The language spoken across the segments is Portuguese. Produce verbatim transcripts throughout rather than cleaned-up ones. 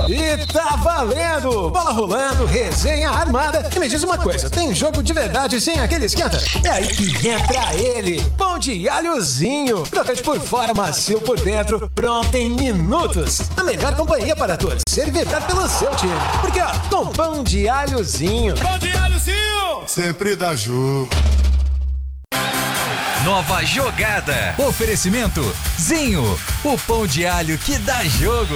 E tá valendo! Bola rolando, resenha armada. E me diz uma coisa, tem jogo de verdade sem aquele esquenta? É aí que entra ele, pão de alhozinho. Crocante por fora, macio por dentro, pronto em minutos. A melhor companhia para todos, ser vibrar pelo seu time. Porque ó, com pão de alhozinho. Pão de alhozinho! Sempre dá jogo. Nova jogada. Oferecimento Zinho, o pão de alho que dá jogo.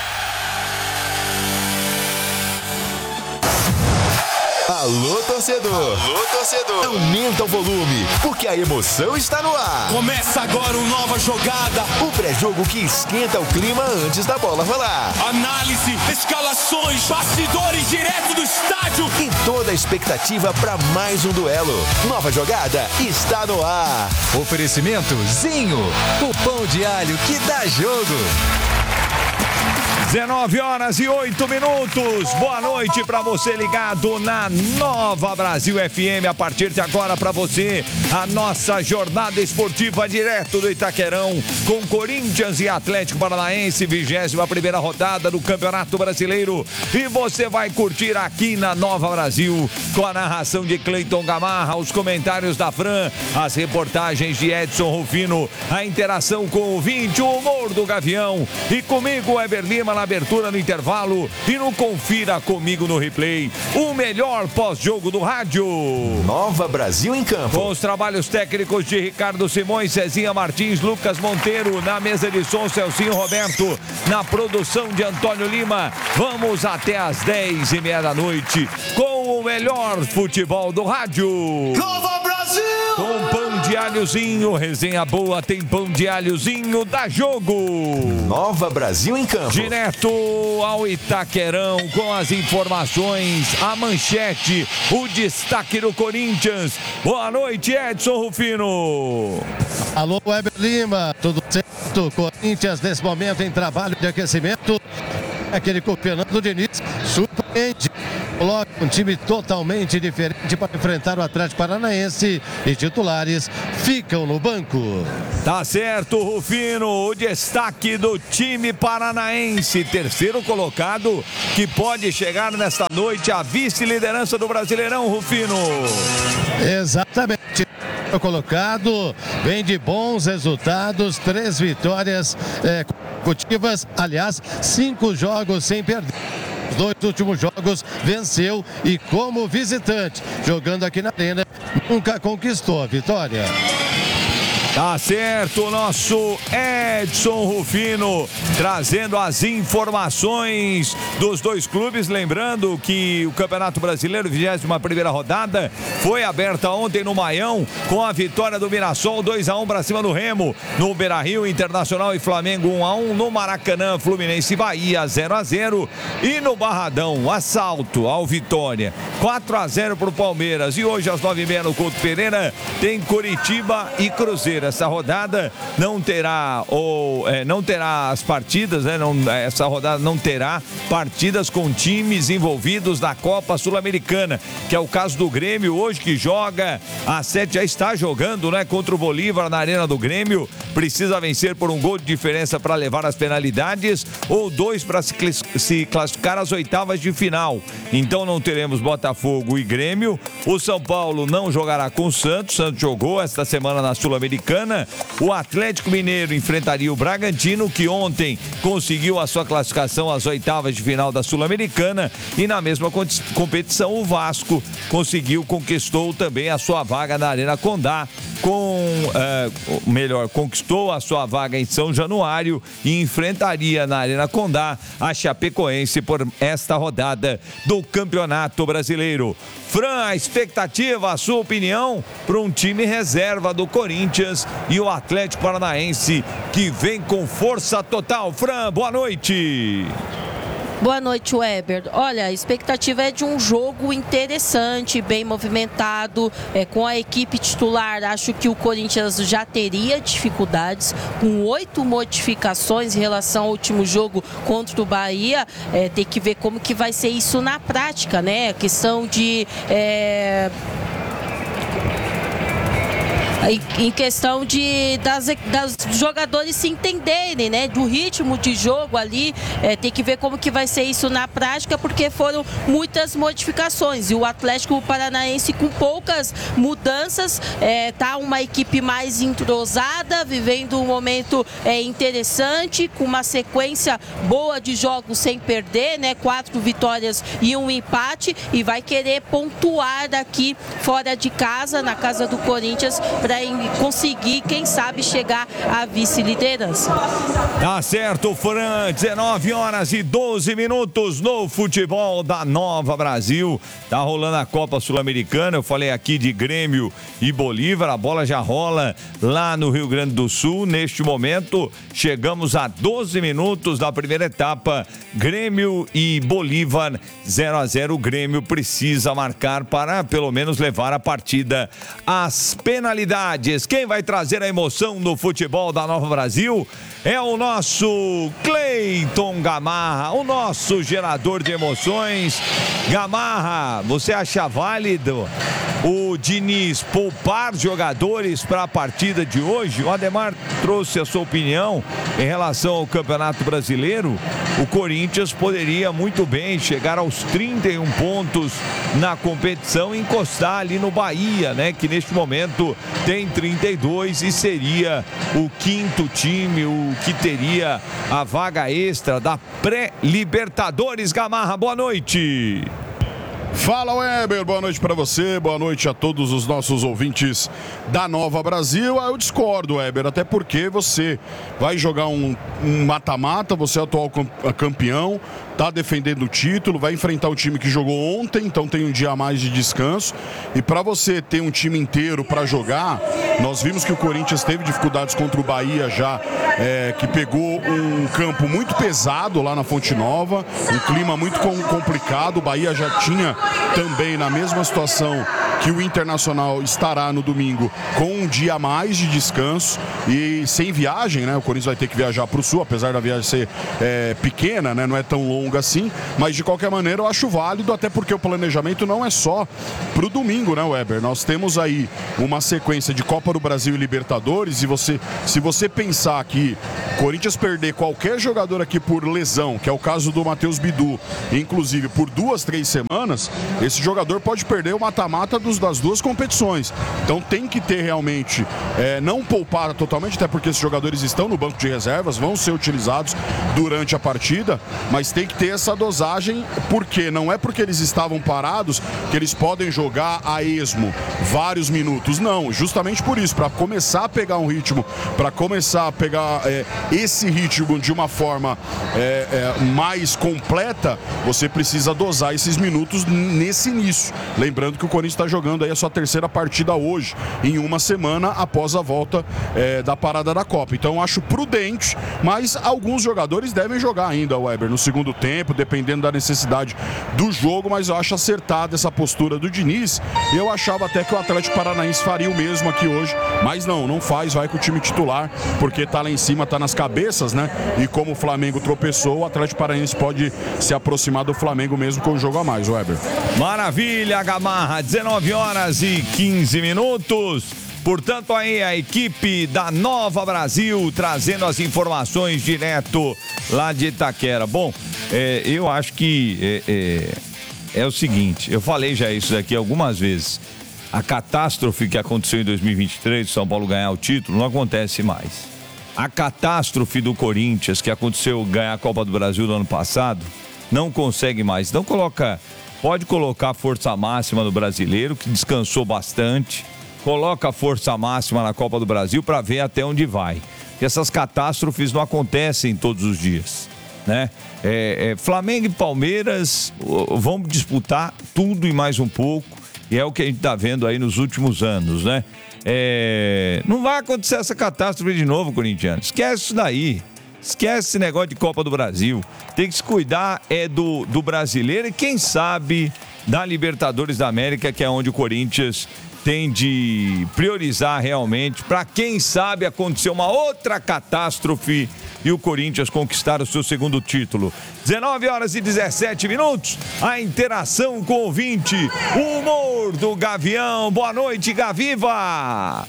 Alô, torcedor! Alô, torcedor! Aumenta o volume, porque a emoção está no ar. Começa agora uma nova jogada. O pré-jogo que esquenta o clima antes da bola rolar. Análise, escalações, bastidores direto do estádio. E toda a expectativa para mais um duelo. Nova jogada está no ar. Oferecimento Zinho, o pão de alho que dá jogo. dezenove horas e oito minutos. Boa noite para você ligado na Nova Brasil F M. A partir de agora para você, a nossa jornada esportiva direto do Itaquerão com Corinthians e Atlético Paranaense, vigésima primeira rodada do Campeonato Brasileiro. E você vai curtir aqui na Nova Brasil com a narração de Cleiton Gamarra, os comentários da Fran, as reportagens de Edson Rufino, a interação com o ouvinte, o humor do Gavião e comigo, Eber Lima, na abertura no intervalo e no Confira Comigo no Replay, o melhor pós-jogo do rádio. Nova Brasil em campo. Com os trabalhos técnicos de Ricardo Simões, Cezinha Martins, Lucas Monteiro, na mesa de som, Celcinho Roberto, na produção de Antônio Lima. Vamos até às dez e meia da noite com o melhor futebol do rádio. Nova Brasil! Com pão de alhozinho, resenha boa, tem pão de alhozinho, dá jogo. Nova Brasil em campo. Direto ao Itaquerão com as informações, a manchete, o destaque do Corinthians. Boa noite, Edson Rufino. Alô, Weber Lima, tudo certo? Corinthians nesse momento em trabalho de aquecimento. Aquele Fernando Diniz surpreende. Coloca um time totalmente diferente para enfrentar o Atlético Paranaense e titulares ficam no banco. Tá certo, Rufino, o destaque do time paranaense, terceiro colocado, que pode chegar nesta noite à vice-liderança do Brasileirão, Rufino. Exatamente. Colocado, vem de bons resultados, três vitórias é, consecutivas, aliás, cinco jogos sem perder. Os dois últimos jogos venceu e como visitante, jogando aqui na Arena, nunca conquistou a vitória. Tá certo, o nosso Edson Rufino trazendo as informações dos dois clubes. Lembrando que o Campeonato Brasileiro, vigésima primeira rodada, foi aberta ontem no Maião com a vitória do Mirassol, dois a um para cima do Remo. No Beira-Rio, Internacional e Flamengo um a um. No Maracanã, Fluminense e Bahia zero a zero. E no Barradão, assalto ao Vitória, quatro a zero para o Palmeiras. E hoje às nove e meia no Couto Pereira tem Coritiba e Cruzeiro. Essa rodada não terá ou é, não terá as partidas, né? Não, essa rodada não terá partidas com times envolvidos na Copa Sul-Americana, que é o caso do Grêmio hoje, que joga às sete, já está jogando, né? Contra o Bolívar na Arena do Grêmio. Precisa vencer por um gol de diferença para levar as penalidades ou dois para se, se classificar às oitavas de final. Então não teremos Botafogo e Grêmio. O São Paulo não jogará com o Santos. Santos jogou esta semana na Sul-Americana. O Atlético Mineiro enfrentaria o Bragantino, que ontem conseguiu a sua classificação às oitavas de final da Sul-Americana, e na mesma competição o Vasco conseguiu, conquistou também a sua vaga na Arena Condá, com, uh, melhor, conquistou a sua vaga em São Januário e enfrentaria na Arena Condá a Chapecoense por esta rodada do Campeonato Brasileiro. Fran, a expectativa, a sua opinião para um time reserva do Corinthians e o Atlético Paranaense, que vem com força total. Fran, boa noite. Boa noite, Weber. Olha, a expectativa é de um jogo interessante, bem movimentado, é, com a equipe titular. Acho que o Corinthians já teria dificuldades, com oito modificações em relação ao último jogo contra o Bahia. É, tem que ver como que vai ser isso na prática, né? A questão de... É... em questão de das, das jogadores se entenderem, né? Do ritmo de jogo ali, é, tem que ver como que vai ser isso na prática, porque foram muitas modificações e o Atlético Paranaense com poucas mudanças, é, tá uma equipe mais entrosada, vivendo um momento é, interessante, com uma sequência boa de jogos sem perder, né? Quatro vitórias e um empate, e vai querer pontuar daqui fora de casa, na casa do Corinthians, para conseguir, quem sabe, chegar à vice-liderança. Tá certo, Fran, dezenove horas e doze minutos no futebol da Nova Brasil. Tá rolando a Copa Sul-Americana, eu falei aqui de Grêmio e Bolívar, a bola já rola lá no Rio Grande do Sul. Neste momento, chegamos a doze minutos da primeira etapa, Grêmio e Bolívar, zero a zero. O Grêmio precisa marcar para pelo menos levar a partida às penalidades. Quem vai trazer a emoção no futebol da Nova Brasil é o nosso Cleiton Gamarra, o nosso gerador de emoções. Gamarra, você acha válido o Diniz poupar jogadores para a partida de hoje? O Ademar trouxe a sua opinião em relação ao Campeonato Brasileiro. O Corinthians poderia muito bem chegar aos trinta e um pontos na competição e encostar ali no Bahia, né? Que neste momento tem trinta e dois e seria o quinto time, o que teria a vaga extra da pré-Libertadores. Gamarra, boa noite. Fala, Weber, boa noite pra você, boa noite a todos os nossos ouvintes da Nova Brasil. Ah, eu discordo, Weber, até porque você vai jogar um mata-mata, você é o atual campeão, tá defendendo o título, vai enfrentar o time que jogou ontem, então tem um dia a mais de descanso. E para você ter um time inteiro para jogar, nós vimos que o Corinthians teve dificuldades contra o Bahia já, é, que pegou um campo muito pesado lá na Fonte Nova, um clima muito complicado. O Bahia já tinha também na mesma situação que o Internacional estará no domingo, com um dia a mais de descanso e sem viagem, né? O Corinthians vai ter que viajar para o Sul, apesar da viagem ser é, pequena, né? Não é tão longa assim, mas de qualquer maneira eu acho válido, até porque o planejamento não é só para o domingo, né, Weber? Nós temos aí uma sequência de Copa do Brasil e Libertadores, e você, se você pensar que o Corinthians perder qualquer jogador aqui por lesão, que é o caso do Matheus Bidu, inclusive por duas, três semanas, esse jogador pode perder o mata-mata dos das duas competições. Então tem que ter realmente, é, não poupar totalmente, até porque esses jogadores estão no banco de reservas, vão ser utilizados durante a partida, mas tem que ter essa dosagem, porque não é porque eles estavam parados que eles podem jogar a esmo vários minutos, não, justamente por isso, para começar a pegar um ritmo, para começar a pegar é, esse ritmo de uma forma é, é, mais completa, você precisa dosar esses minutos nesse início. Lembrando que o Corinthians está jogando aí a sua terceira partida hoje, em uma semana após a volta é, da parada da Copa. Então eu acho prudente, mas alguns jogadores devem jogar ainda, Weber, no segundo tempo, dependendo da necessidade do jogo, mas eu acho acertada essa postura do Diniz. Eu achava até que o Atlético Paranaense faria o mesmo aqui hoje, mas não, não faz, vai com o time titular, porque tá lá em cima, tá nas cabeças, né? E como o Flamengo tropeçou, o Atlético Paranaense pode se aproximar do Flamengo mesmo com o jogo a mais, Weber. Maravilha, Gamarra, dezenove horas e quinze minutos. Portanto, aí a equipe da Nova Brasil trazendo as informações direto lá de Itaquera. Bom, é, eu acho que é, é, é o seguinte, eu falei já isso daqui algumas vezes. A catástrofe que aconteceu em dois mil e vinte e três, São Paulo ganhar o título, não acontece mais. A catástrofe do Corinthians, que aconteceu ganhar a Copa do Brasil no ano passado, não consegue mais. Então coloca... Pode colocar a força máxima no brasileiro, que descansou bastante. Coloca a força máxima na Copa do Brasil para ver até onde vai. Porque essas catástrofes não acontecem todos os dias, né? É, é, Flamengo e Palmeiras vão disputar tudo e mais um pouco. E é o que a gente está vendo aí nos últimos anos, né? É, não vai acontecer essa catástrofe de novo, corintiano. Esquece isso daí. Esquece esse negócio de Copa do Brasil. Tem que se cuidar é do, do brasileiro e quem sabe da Libertadores da América, que é onde o Corinthians tem de priorizar realmente para quem sabe acontecer uma outra catástrofe e o Corinthians conquistar o seu segundo título. dezenove horas e dezessete minutos, a interação com o ouvinte, o humor do Gavião. Boa noite, Gaviva!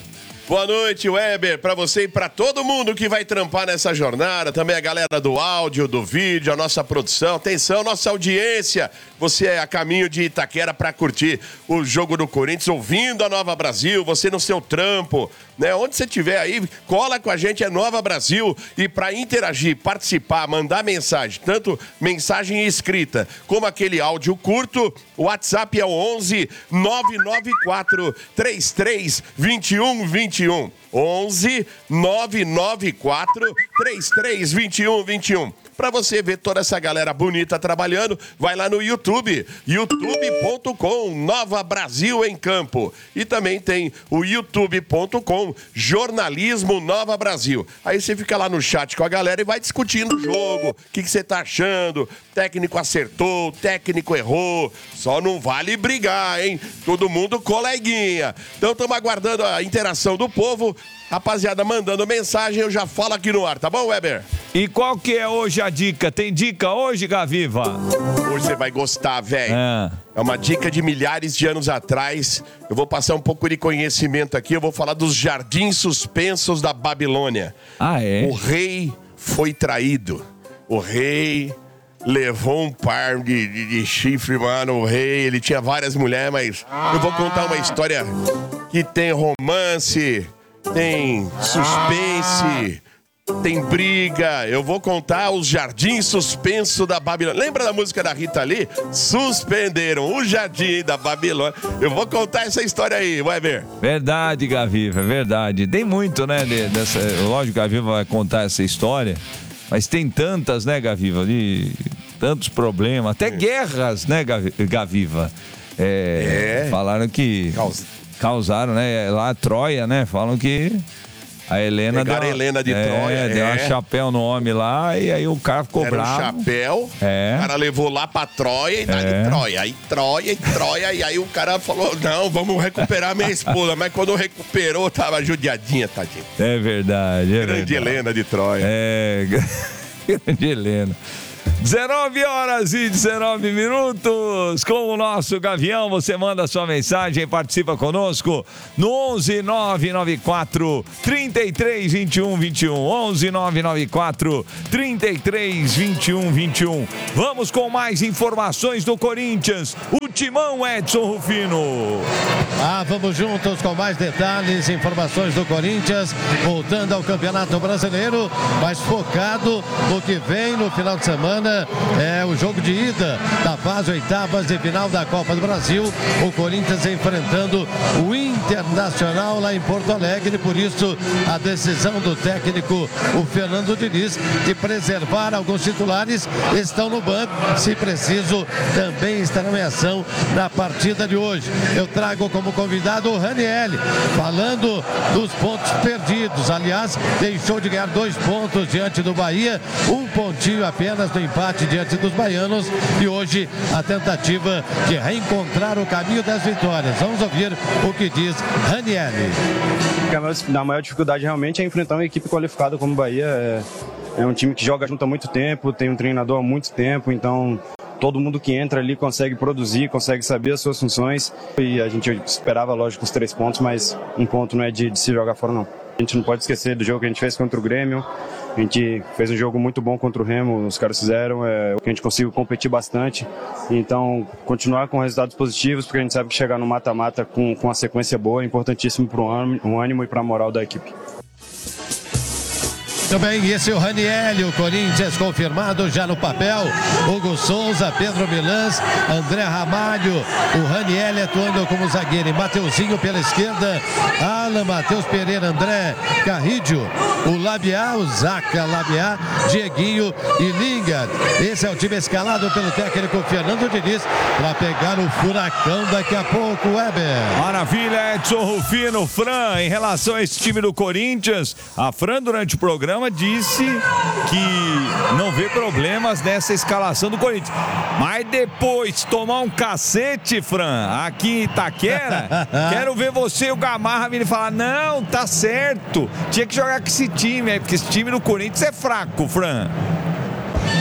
Boa noite, Weber, para você e para todo mundo que vai trampar nessa jornada, também a galera do áudio, do vídeo, a nossa produção. Atenção, nossa audiência, você é a caminho de Itaquera para curtir o jogo do Corinthians, ouvindo a Nova Brasil, você no seu trampo, né? Onde você estiver aí, cola com a gente, é Nova Brasil. E para interagir, participar, mandar mensagem, tanto mensagem escrita como aquele áudio curto, o WhatsApp é o onze nove nove quatro três três dois um dois um. onze nove nove quatro três três dois um dois um. Para você ver toda essa galera bonita trabalhando, vai lá no YouTube, youtube ponto com Nova Brasil em Campo. E também tem o youtube ponto com Jornalismo Nova Brasil. Aí você fica lá no chat com a galera e vai discutindo o jogo. O que, que você tá achando? Técnico acertou, técnico errou. Só não vale brigar, hein? Todo mundo coleguinha. Então estamos aguardando a interação do povo. Rapaziada, mandando mensagem, eu já falo aqui no ar, tá bom, Weber? E qual que é hoje a dica? Tem dica hoje, Gaviva? Hoje você vai gostar, velho. É. é uma dica de milhares de anos atrás. Eu vou passar um pouco de conhecimento aqui. Eu vou falar dos jardins suspensos da Babilônia. Ah, é? O rei foi traído. O rei levou um par de, de, de chifre, mano. O rei, ele tinha várias mulheres, mas eu vou contar uma história que tem romance, tem suspense, tem briga. Eu vou contar os jardins suspensos da Babilônia. Lembra da música da Rita Lee? Suspenderam o jardim da Babilônia. Eu vou contar essa história aí, vai ver. Verdade, Gaviva, é verdade. Tem muito, né? De, dessa, lógico que a Gaviva vai contar essa história, mas tem tantas, né, Gaviva? De, tantos problemas, até guerras, né, Gaviva? É, é. Falaram que... Causa. Causaram, né? Lá a Troia, né? Falam que a Helena Pegaram deu, a Helena de é, Troia, deu é. um chapéu no homem lá e aí o cara ficou Era bravo. um chapéu, é. o cara levou lá pra Troia e dali é. Troia. Aí Troia e Troia, e aí o cara falou, não, vamos recuperar minha esposa. Mas quando recuperou, tava judiadinha, tadinha. É verdade, é Grande verdade. Helena de Troia. É, grande Helena. dezenove horas e dezenove minutos com o nosso Gavião. Você manda sua mensagem, participa conosco no onze nove nove quatro três três dois um dois um. onze nove nove quatro três três dois um dois um. Vamos com mais informações do Corinthians. O Timão, Edson Rufino. Ah, vamos juntos com mais detalhes, informações do Corinthians, voltando ao Campeonato Brasileiro, mas focado no que vem no final de semana. É o jogo de ida da fase oitavas de final da Copa do Brasil. O Corinthians enfrentando o Internacional lá em Porto Alegre. Por isso, a decisão do técnico, o Fernando Diniz, de preservar alguns titulares, estão no banco. Se preciso, também estarão em ação na partida de hoje. Eu trago como convidado o Raniel, falando dos pontos perdidos. Aliás, deixou de ganhar dois pontos diante do Bahia, um pontinho apenas do empate diante dos baianos, e hoje a tentativa de reencontrar o caminho das vitórias. Vamos ouvir o que diz Raniel. A maior dificuldade realmente é enfrentar uma equipe qualificada como o Bahia. É, é um time que joga junto há muito tempo, tem um treinador há muito tempo, então todo mundo que entra ali consegue produzir, consegue saber as suas funções, e a gente esperava, lógico, os três pontos, mas um ponto não é de, de se jogar fora, não. A gente não pode esquecer do jogo que a gente fez contra o Grêmio. A gente fez um jogo muito bom contra o Remo, os caras fizeram, é, que a gente conseguiu competir bastante. Então, continuar com resultados positivos, porque a gente sabe que chegar no mata-mata com, com uma sequência boa é importantíssimo para o ânimo e para a moral da equipe. Muito bem, esse é o Raniel, o Corinthians confirmado já no papel. Hugo Souza, Pedro Milans, André Ramalho, o Raniel atuando como zagueiro, e Mateuzinho pela esquerda, Alan, Matheus Pereira, André Carrídio, o Labiá, o Zaca Labiá, Dieguinho e Lingard. Esse é o time escalado pelo técnico Fernando Diniz para pegar o furacão daqui a pouco, Weber. Maravilha, Edson Rufino. Fran, em relação a esse time do Corinthians, a Fran durante o programa disse que não vê problemas nessa escalação do Corinthians. Mas depois tomar um cacete, Fran, aqui em Itaquera, quero ver você e o Gamarra virem falar, não, tá certo, tinha que jogar com esse time, porque esse time do Corinthians é fraco, Fran. O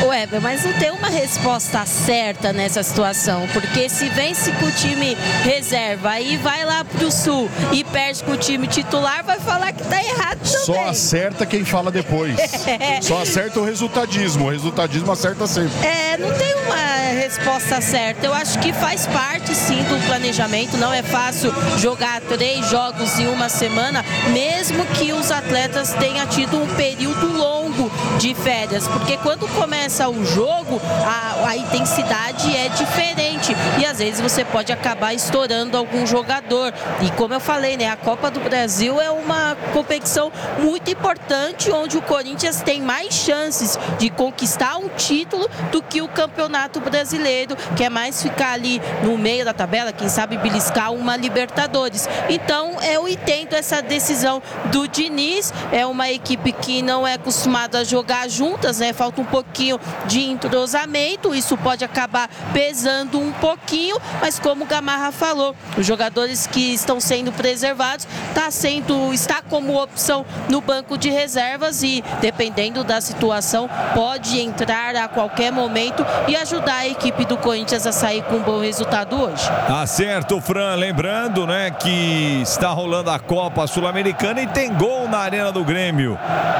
Weber, mas não tem uma resposta certa nessa situação, porque se vence com o time reserva, aí vai lá pro Sul e perde com o time titular, vai falar que tá errado também. Só acerta quem fala depois. É. Só acerta o resultadismo. O resultadismo acerta sempre. É, não tem uma resposta certa. Eu acho que faz parte, sim, do planejamento. Não é fácil jogar três jogos em uma semana, mesmo que os atletas tenham tido um período longo de férias, porque quando começa o jogo, a, a intensidade é diferente e às vezes você pode acabar estourando algum jogador. E como eu falei, né, a Copa do Brasil é uma competição muito importante, onde o Corinthians tem mais chances de conquistar um título do que o Campeonato Brasileiro, que é mais ficar ali no meio da tabela, quem sabe beliscar uma Libertadores. Então eu entendo essa decisão do Diniz. É uma equipe que não é acostumada a jogar juntas, né? Falta um pouquinho de entrosamento, isso pode acabar pesando um pouquinho, mas como o Gamarra falou, os jogadores que estão sendo preservados tá sendo, está como opção no banco de reservas e, dependendo da situação, pode entrar a qualquer momento e ajudar a equipe do Corinthians a sair com um bom resultado hoje. Tá certo, Fran. Lembrando, né, que está rolando a Copa Sul-Americana e tem gol na Arena do Grêmio.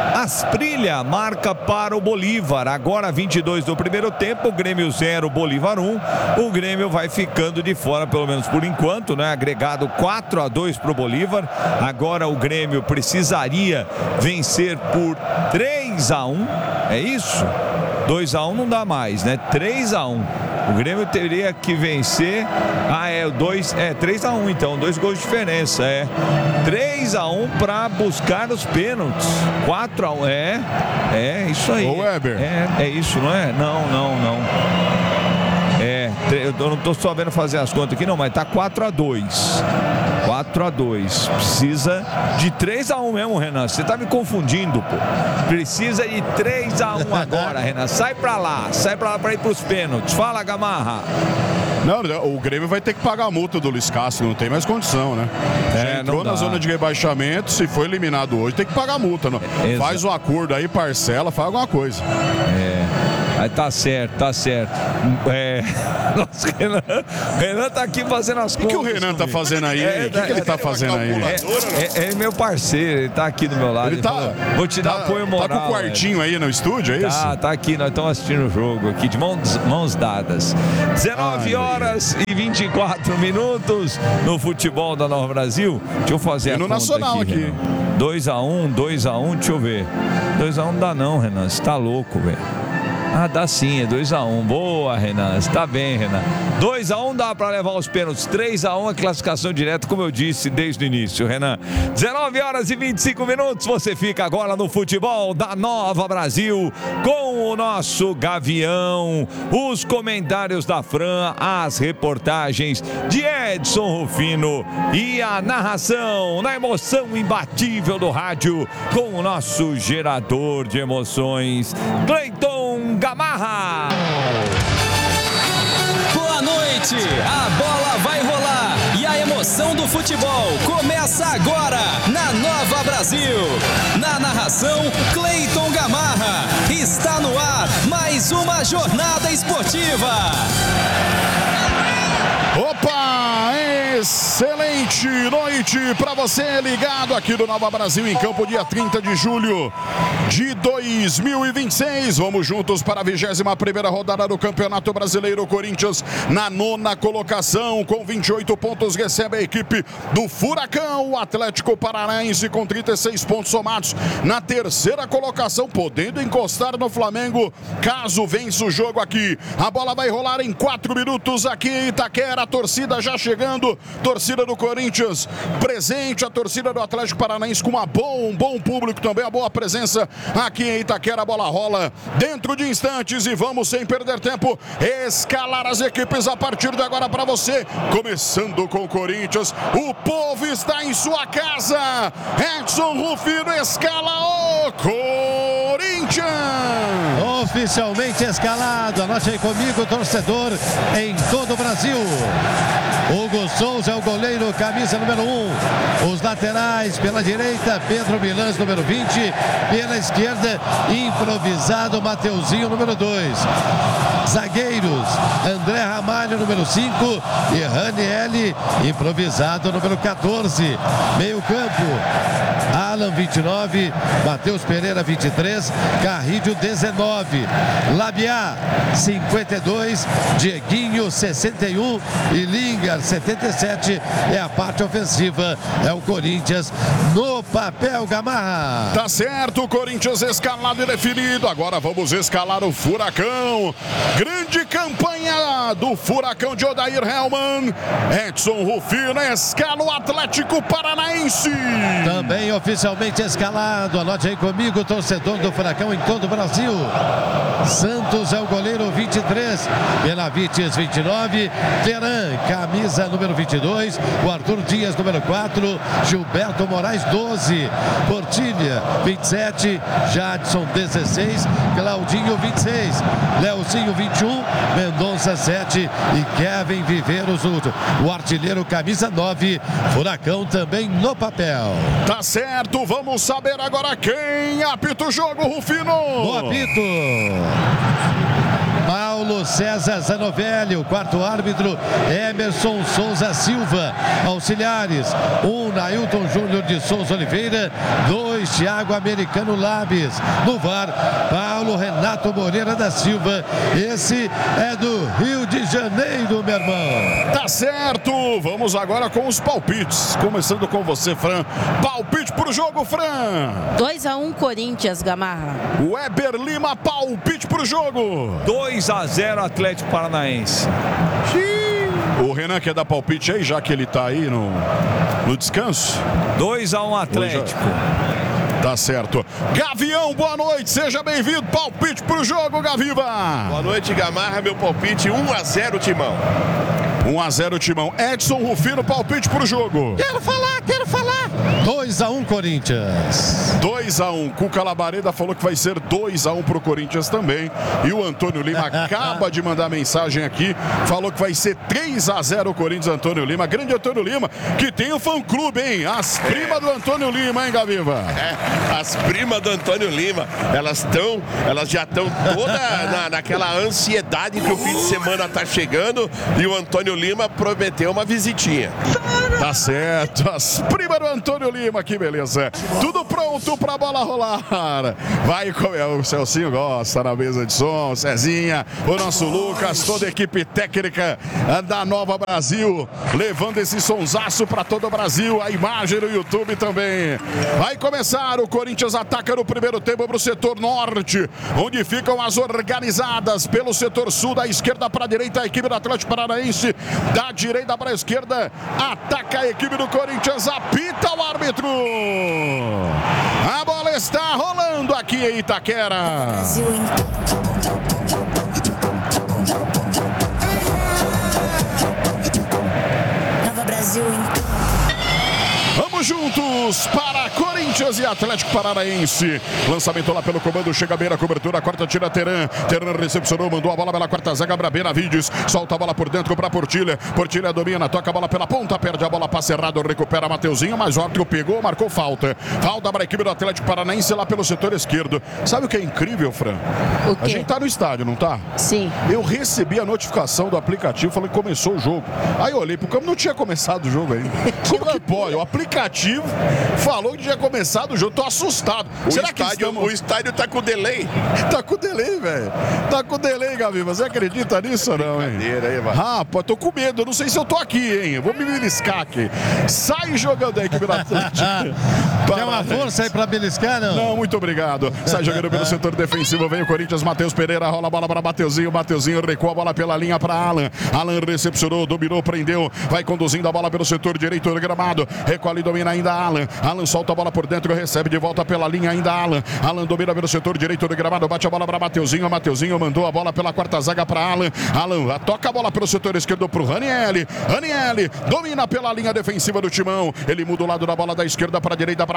Asprilha marca para o Bolívar. Agora vinte e dois do primeiro tempo, o Grêmio zero, Bolívar um. O Grêmio vai ficando de fora, pelo menos por enquanto, né? Agregado quatro a dois para o Bolívar. Agora o Grêmio precisaria vencer por três a um. É isso? dois a um não dá mais, né? três a um. O Grêmio teria que vencer. Ah, é o dois, é três a um, então, dois gols de diferença, é três a um para buscar os pênaltis. quatro a um, é. É isso aí. Ô, Weber. É, é isso, não é? Não, não, não. É, eu não tô sabendo fazer as contas aqui não, mas tá quatro a dois. quatro a dois. Precisa de três a um mesmo, Renan. Você tá me confundindo, pô. Precisa de três a um agora, Renan. Sai pra lá. Sai pra lá pra ir pros pênaltis. Fala, Gamarra. Não, o Grêmio vai ter que pagar a multa do Luiz Castro, não tem mais condição, né? É, Já entrou na zona de rebaixamento, se foi eliminado hoje, tem que pagar a multa. Não. Exato. Faz um acordo aí, parcela, faz alguma coisa. É. Aí tá certo, tá certo. É. Nossa, Renan, Renan tá aqui fazendo as contas. O que o Renan tá fazendo aí? É, o que, que ele tá fazendo aí? É, é, é meu parceiro, ele tá aqui do meu lado. Ele, ele tá, falou, vou te dar tá, apoio moral. Tá com o quartinho aí no estúdio, é tá, isso? Tá aqui, nós estamos assistindo o jogo aqui de mãos, mãos dadas. dezenove horas e vinte e quatro minutos no futebol da Nova Brasil. Deixa eu fazer e a no conta Nacional aqui. aqui. dois a um, dois a um, deixa eu ver. dois a um não dá não, Renan, você tá louco, velho. Ah, dá sim, é dois a um. Boa, Renan. Está bem, Renan. dois a um dá para levar os pênaltis. três a um é classificação direta, como eu disse desde o início, Renan. dezenove horas e vinte e cinco minutos. Você fica agora no futebol da Nova Brasil com o nosso Gavião. Os comentários da Fran, as reportagens de Edson Rufino e a narração na emoção imbatível do rádio com o nosso gerador de emoções, Cleiton Gamarra. Boa noite, a bola vai rolar e a emoção do futebol começa agora na Nova Brasil. Na narração, Cleiton Gamarra. Está no ar mais uma jornada esportiva. Opa, excelente noite para você ligado aqui do Nova Brasil em campo, dia trinta de julho de dois mil e vinte e seis. Vamos juntos para a vigésima primeira rodada do Campeonato Brasileiro. Corinthians na nona colocação com vinte e oito pontos recebe a equipe do Furacão. O Atlético Paranaense com trinta e seis pontos somados na terceira colocação, podendo encostar no Flamengo caso vença o jogo aqui. A bola vai rolar em quatro minutos aqui em Itaquera. A torcida já chegando, torcida do Corinthians presente, a torcida do Atlético Paranaense com uma bom, um bom público também, a boa presença aqui em Itaquera. A bola rola dentro de instantes e vamos, sem perder tempo, escalar as equipes a partir de agora para você. Começando com o Corinthians, o povo está em sua casa. Edson Rufino escala o Corinthians. Oficialmente escalado, anote aí comigo, torcedor em todo o Brasil. Hugo Souza é o goleiro, camisa número um. Os laterais pela direita, Pedro Milans, número vinte. Pela esquerda, improvisado, Mateuzinho, número dois. Zagueiros, André Ramalho, número cinco. E Raniel, improvisado, número quatorze. Meio campo, Alan, vinte e nove. Matheus Pereira, vinte e três. Carrilho, dezenove. Labiá, cinquenta e dois. Dieguinho, sessenta e um. E Lingard, setenta e sete. É a parte ofensiva. É o Corinthians no papel, Gamarra. Tá certo, o Corinthians escalado e definido. Agora vamos escalar o Furacão. Grande campanha do Furacão de Odair Hellmann. Edson Rufino escala o Atlético Paranaense. Também oficialmente escalado. Anote aí comigo, torcedor do Furacão em todo o Brasil. Santos é o goleiro, vinte e três. Benavides, vinte e nove. Teran, camisa número vinte e dois. O Arthur Dias, número quatro. Gilberto Moraes, doze. Portilha, vinte e sete. Jadson, dezesseis. Claudinho, vinte e seis. Leozinho, vinte e um. Mendonça, sete. E Kevin Viveiros, o artilheiro, camisa nove. Furacão também no papel. Tá certo, vamos saber agora quem apita o jogo, Rufino. No apito, Paulo César Zanovelli, o quarto árbitro, Emerson Souza Silva. Auxiliares, um, Nailton Júnior de Souza Oliveira, dois, Thiago Americano Labes. No V A R, Paulo Renato Moreira da Silva. Esse é do Rio de Janeiro, meu irmão. Tá certo, vamos agora com os palpites. Começando com você, Fran. Palpite pro jogo, Fran. dois a um Corinthians, Gamarra. Weber Lima, palpite pro jogo. dois a zero Atlético Paranaense. O Renan quer dar palpite aí, já que ele tá aí no, no descanso? dois a um Atlético. Tá certo. Gavião, boa noite, seja bem-vindo. Palpite pro jogo, Gaviva. Boa noite, Gamarra. Meu palpite, um a zero Timão. um a zero Timão. Edson Rufino, palpite pro jogo. Quero falar, quero falar. dois a um Corinthians. dois a um. Cuca Labareda falou que vai ser dois a um pro Corinthians também. E o Antônio Lima acaba de mandar mensagem aqui. Falou que vai ser três a zero Corinthians, Antônio Lima. Grande Antônio Lima, que tem o fã-clube, hein? As primas é. do Antônio Lima, hein, Gaviva? É, as primas do Antônio Lima. Elas estão, elas já estão toda na, naquela ansiedade que o fim de semana tá chegando. E o Antônio Lima prometeu uma visitinha. Tá certo. As primas do Antônio Lima, que beleza. Tudo pronto pra bola rolar. Vai comer. O Celcinho gosta na mesa de som. Cezinha, o nosso Lucas, toda a equipe técnica da Nova Brasil, levando esse sonsaço pra todo o Brasil. A imagem no YouTube também. Vai começar. O Corinthians ataca no primeiro tempo pro setor norte, onde ficam as organizadas. Pelo setor sul, da esquerda pra direita, a equipe do Atlético Paranaense. Da direita pra esquerda, ataca a equipe do Corinthians. Apita o árbitro. A bola está rolando aqui em Itaquera. Nova Brasil. Vamos juntos para Corinthians e Atlético Paranaense. Lançamento lá pelo comando, chega bem na cobertura, quarta tira Teran. Teran recepcionou, mandou a bola pela quarta zaga para Benavides. Solta a bola por dentro para Portilha. Portilha domina, toca a bola pela ponta, perde a bola, passe errado, recupera Mateuzinho, mas o árbitro pegou, marcou falta. Falta para a equipe do Atlético Paranaense lá pelo setor esquerdo. Sabe o que é incrível, Fran? O quê? A gente tá no estádio, não tá? Sim. Eu recebi a notificação do aplicativo, falei que começou o jogo. Aí eu olhei pro campo, não tinha começado o jogo ainda. Como que pode? O aplicativo falou que tinha começado o jogo, tô assustado. O Será estádio, que estamos... o estádio tá com delay. Tá com delay, velho. Tá com delay, Gavi. Você acredita nisso ou não, hein? Aí, Rapaz, tô com medo. Eu não sei se eu tô aqui, hein? Eu vou me beliscar aqui. Sai jogando a equipe da Atlético. Quer uma força aí pra beliscar, não? Não, muito obrigado. Sai jogando pelo setor defensivo. Vem o Corinthians, Matheus Pereira. Rola a bola para Mateuzinho. Mateuzinho recua a bola pela linha para Alan. Alan recepcionou, dominou, prendeu. Vai conduzindo a bola pelo setor direito do gramado. Recolhe e domina ainda Alan. Alan solta a bola por dentro, recebe de volta pela linha ainda Alan. Alan domina pelo setor direito do gramado, bate a bola para Mateuzinho. Mateuzinho mandou a bola pela quarta zaga para Alan. Alan toca a bola pelo setor esquerdo para o Raniel. Raniel domina pela linha defensiva do Timão. Ele muda o lado da bola da esquerda para a direita para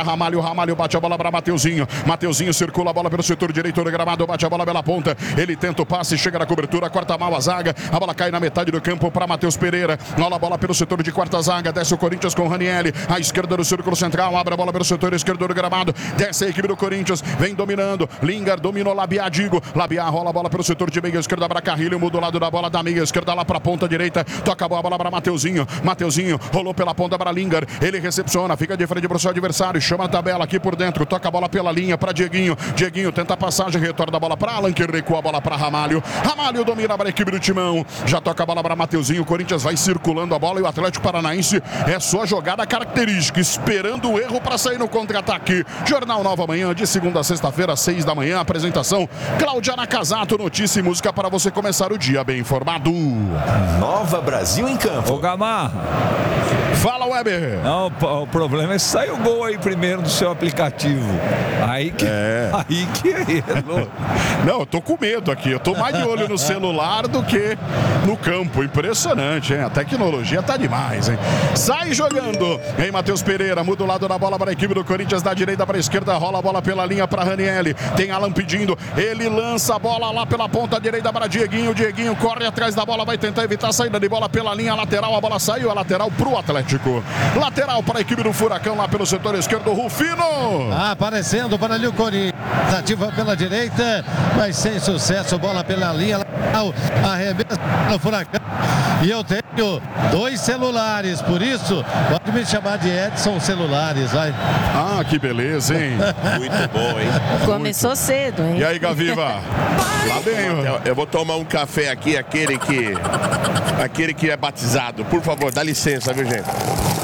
Ramalho, Ramalho bate a bola para Mateuzinho. Mateuzinho circula a bola pelo setor direito do gramado, bate a bola pela ponta. Ele tenta o passe, chega na cobertura, corta mal a zaga. A bola cai na metade do campo para Matheus Pereira. Rola a bola pelo setor de quarta zaga, desce o Corinthians com o Ranieri. À esquerda do círculo central, abre a bola pelo setor esquerdo do gramado. Desce a equipe do Corinthians, vem dominando. Lingard dominou Labiá, Digo. Labiá rola a bola pelo setor de meia esquerda para Carrilho, muda o lado da bola da meia esquerda lá para a ponta direita. Toca a bola para Mateuzinho. Mateuzinho rolou pela ponta para Lingard. Ele recepciona, fica de frente para o seu adversário, chama a tabela aqui por dentro, toca a bola pela linha para Dieguinho. Dieguinho tenta a passagem, retorna a bola para Alan, que recua a bola para Ramalho. Ramalho domina para a equipe do Timão. Já toca a bola para Mateuzinho. O Corinthians vai circulando a bola e o Atlético Paranaense é sua jogada característica, esperando o erro para sair no contra-ataque. Jornal Nova Manhã, de segunda a sexta-feira, seis da manhã. Apresentação Cláudia Nakazato. Notícia e música para você começar o dia bem informado. Nova Brasil em campo. Ô Gamarra. Fala, Weber. Não, o problema é se sair o gol aí primeiro do seu aplicativo. Aí que é. Aí que errou. Não, eu tô com medo aqui. Eu tô mais de olho no celular do que no campo. Impressionante, hein? A tecnologia tá demais, hein? Sai jogando. Em Matheus Pereira, muda o lado da bola para a equipe do Corinthians, da direita para a esquerda, rola a bola pela linha para Ranieri. Tem Alan pedindo. Ele lança a bola lá pela ponta direita para Dieguinho. Dieguinho corre atrás da bola, vai tentar evitar a saída de bola pela linha lateral. A bola saiu, a lateral pro Atlético. Lateral para a equipe do Furacão lá pelo setor esquerdo, Rufino. Ah, aparecendo para ali o Corinthians. Ativa pela direita, mas sem sucesso. Bola pela linha lateral. Arremessa no Furacão. E eu tenho dois celulares, por isso pode me chamar de Edson Celulares, vai. Ah, que beleza, hein? Muito bom, hein? Começou Muito. cedo, hein? E aí, Gaviva? Lá bem, eu, eu vou tomar um café aqui, aquele que aquele que é batizado. Por favor, dá licença, viu, gente?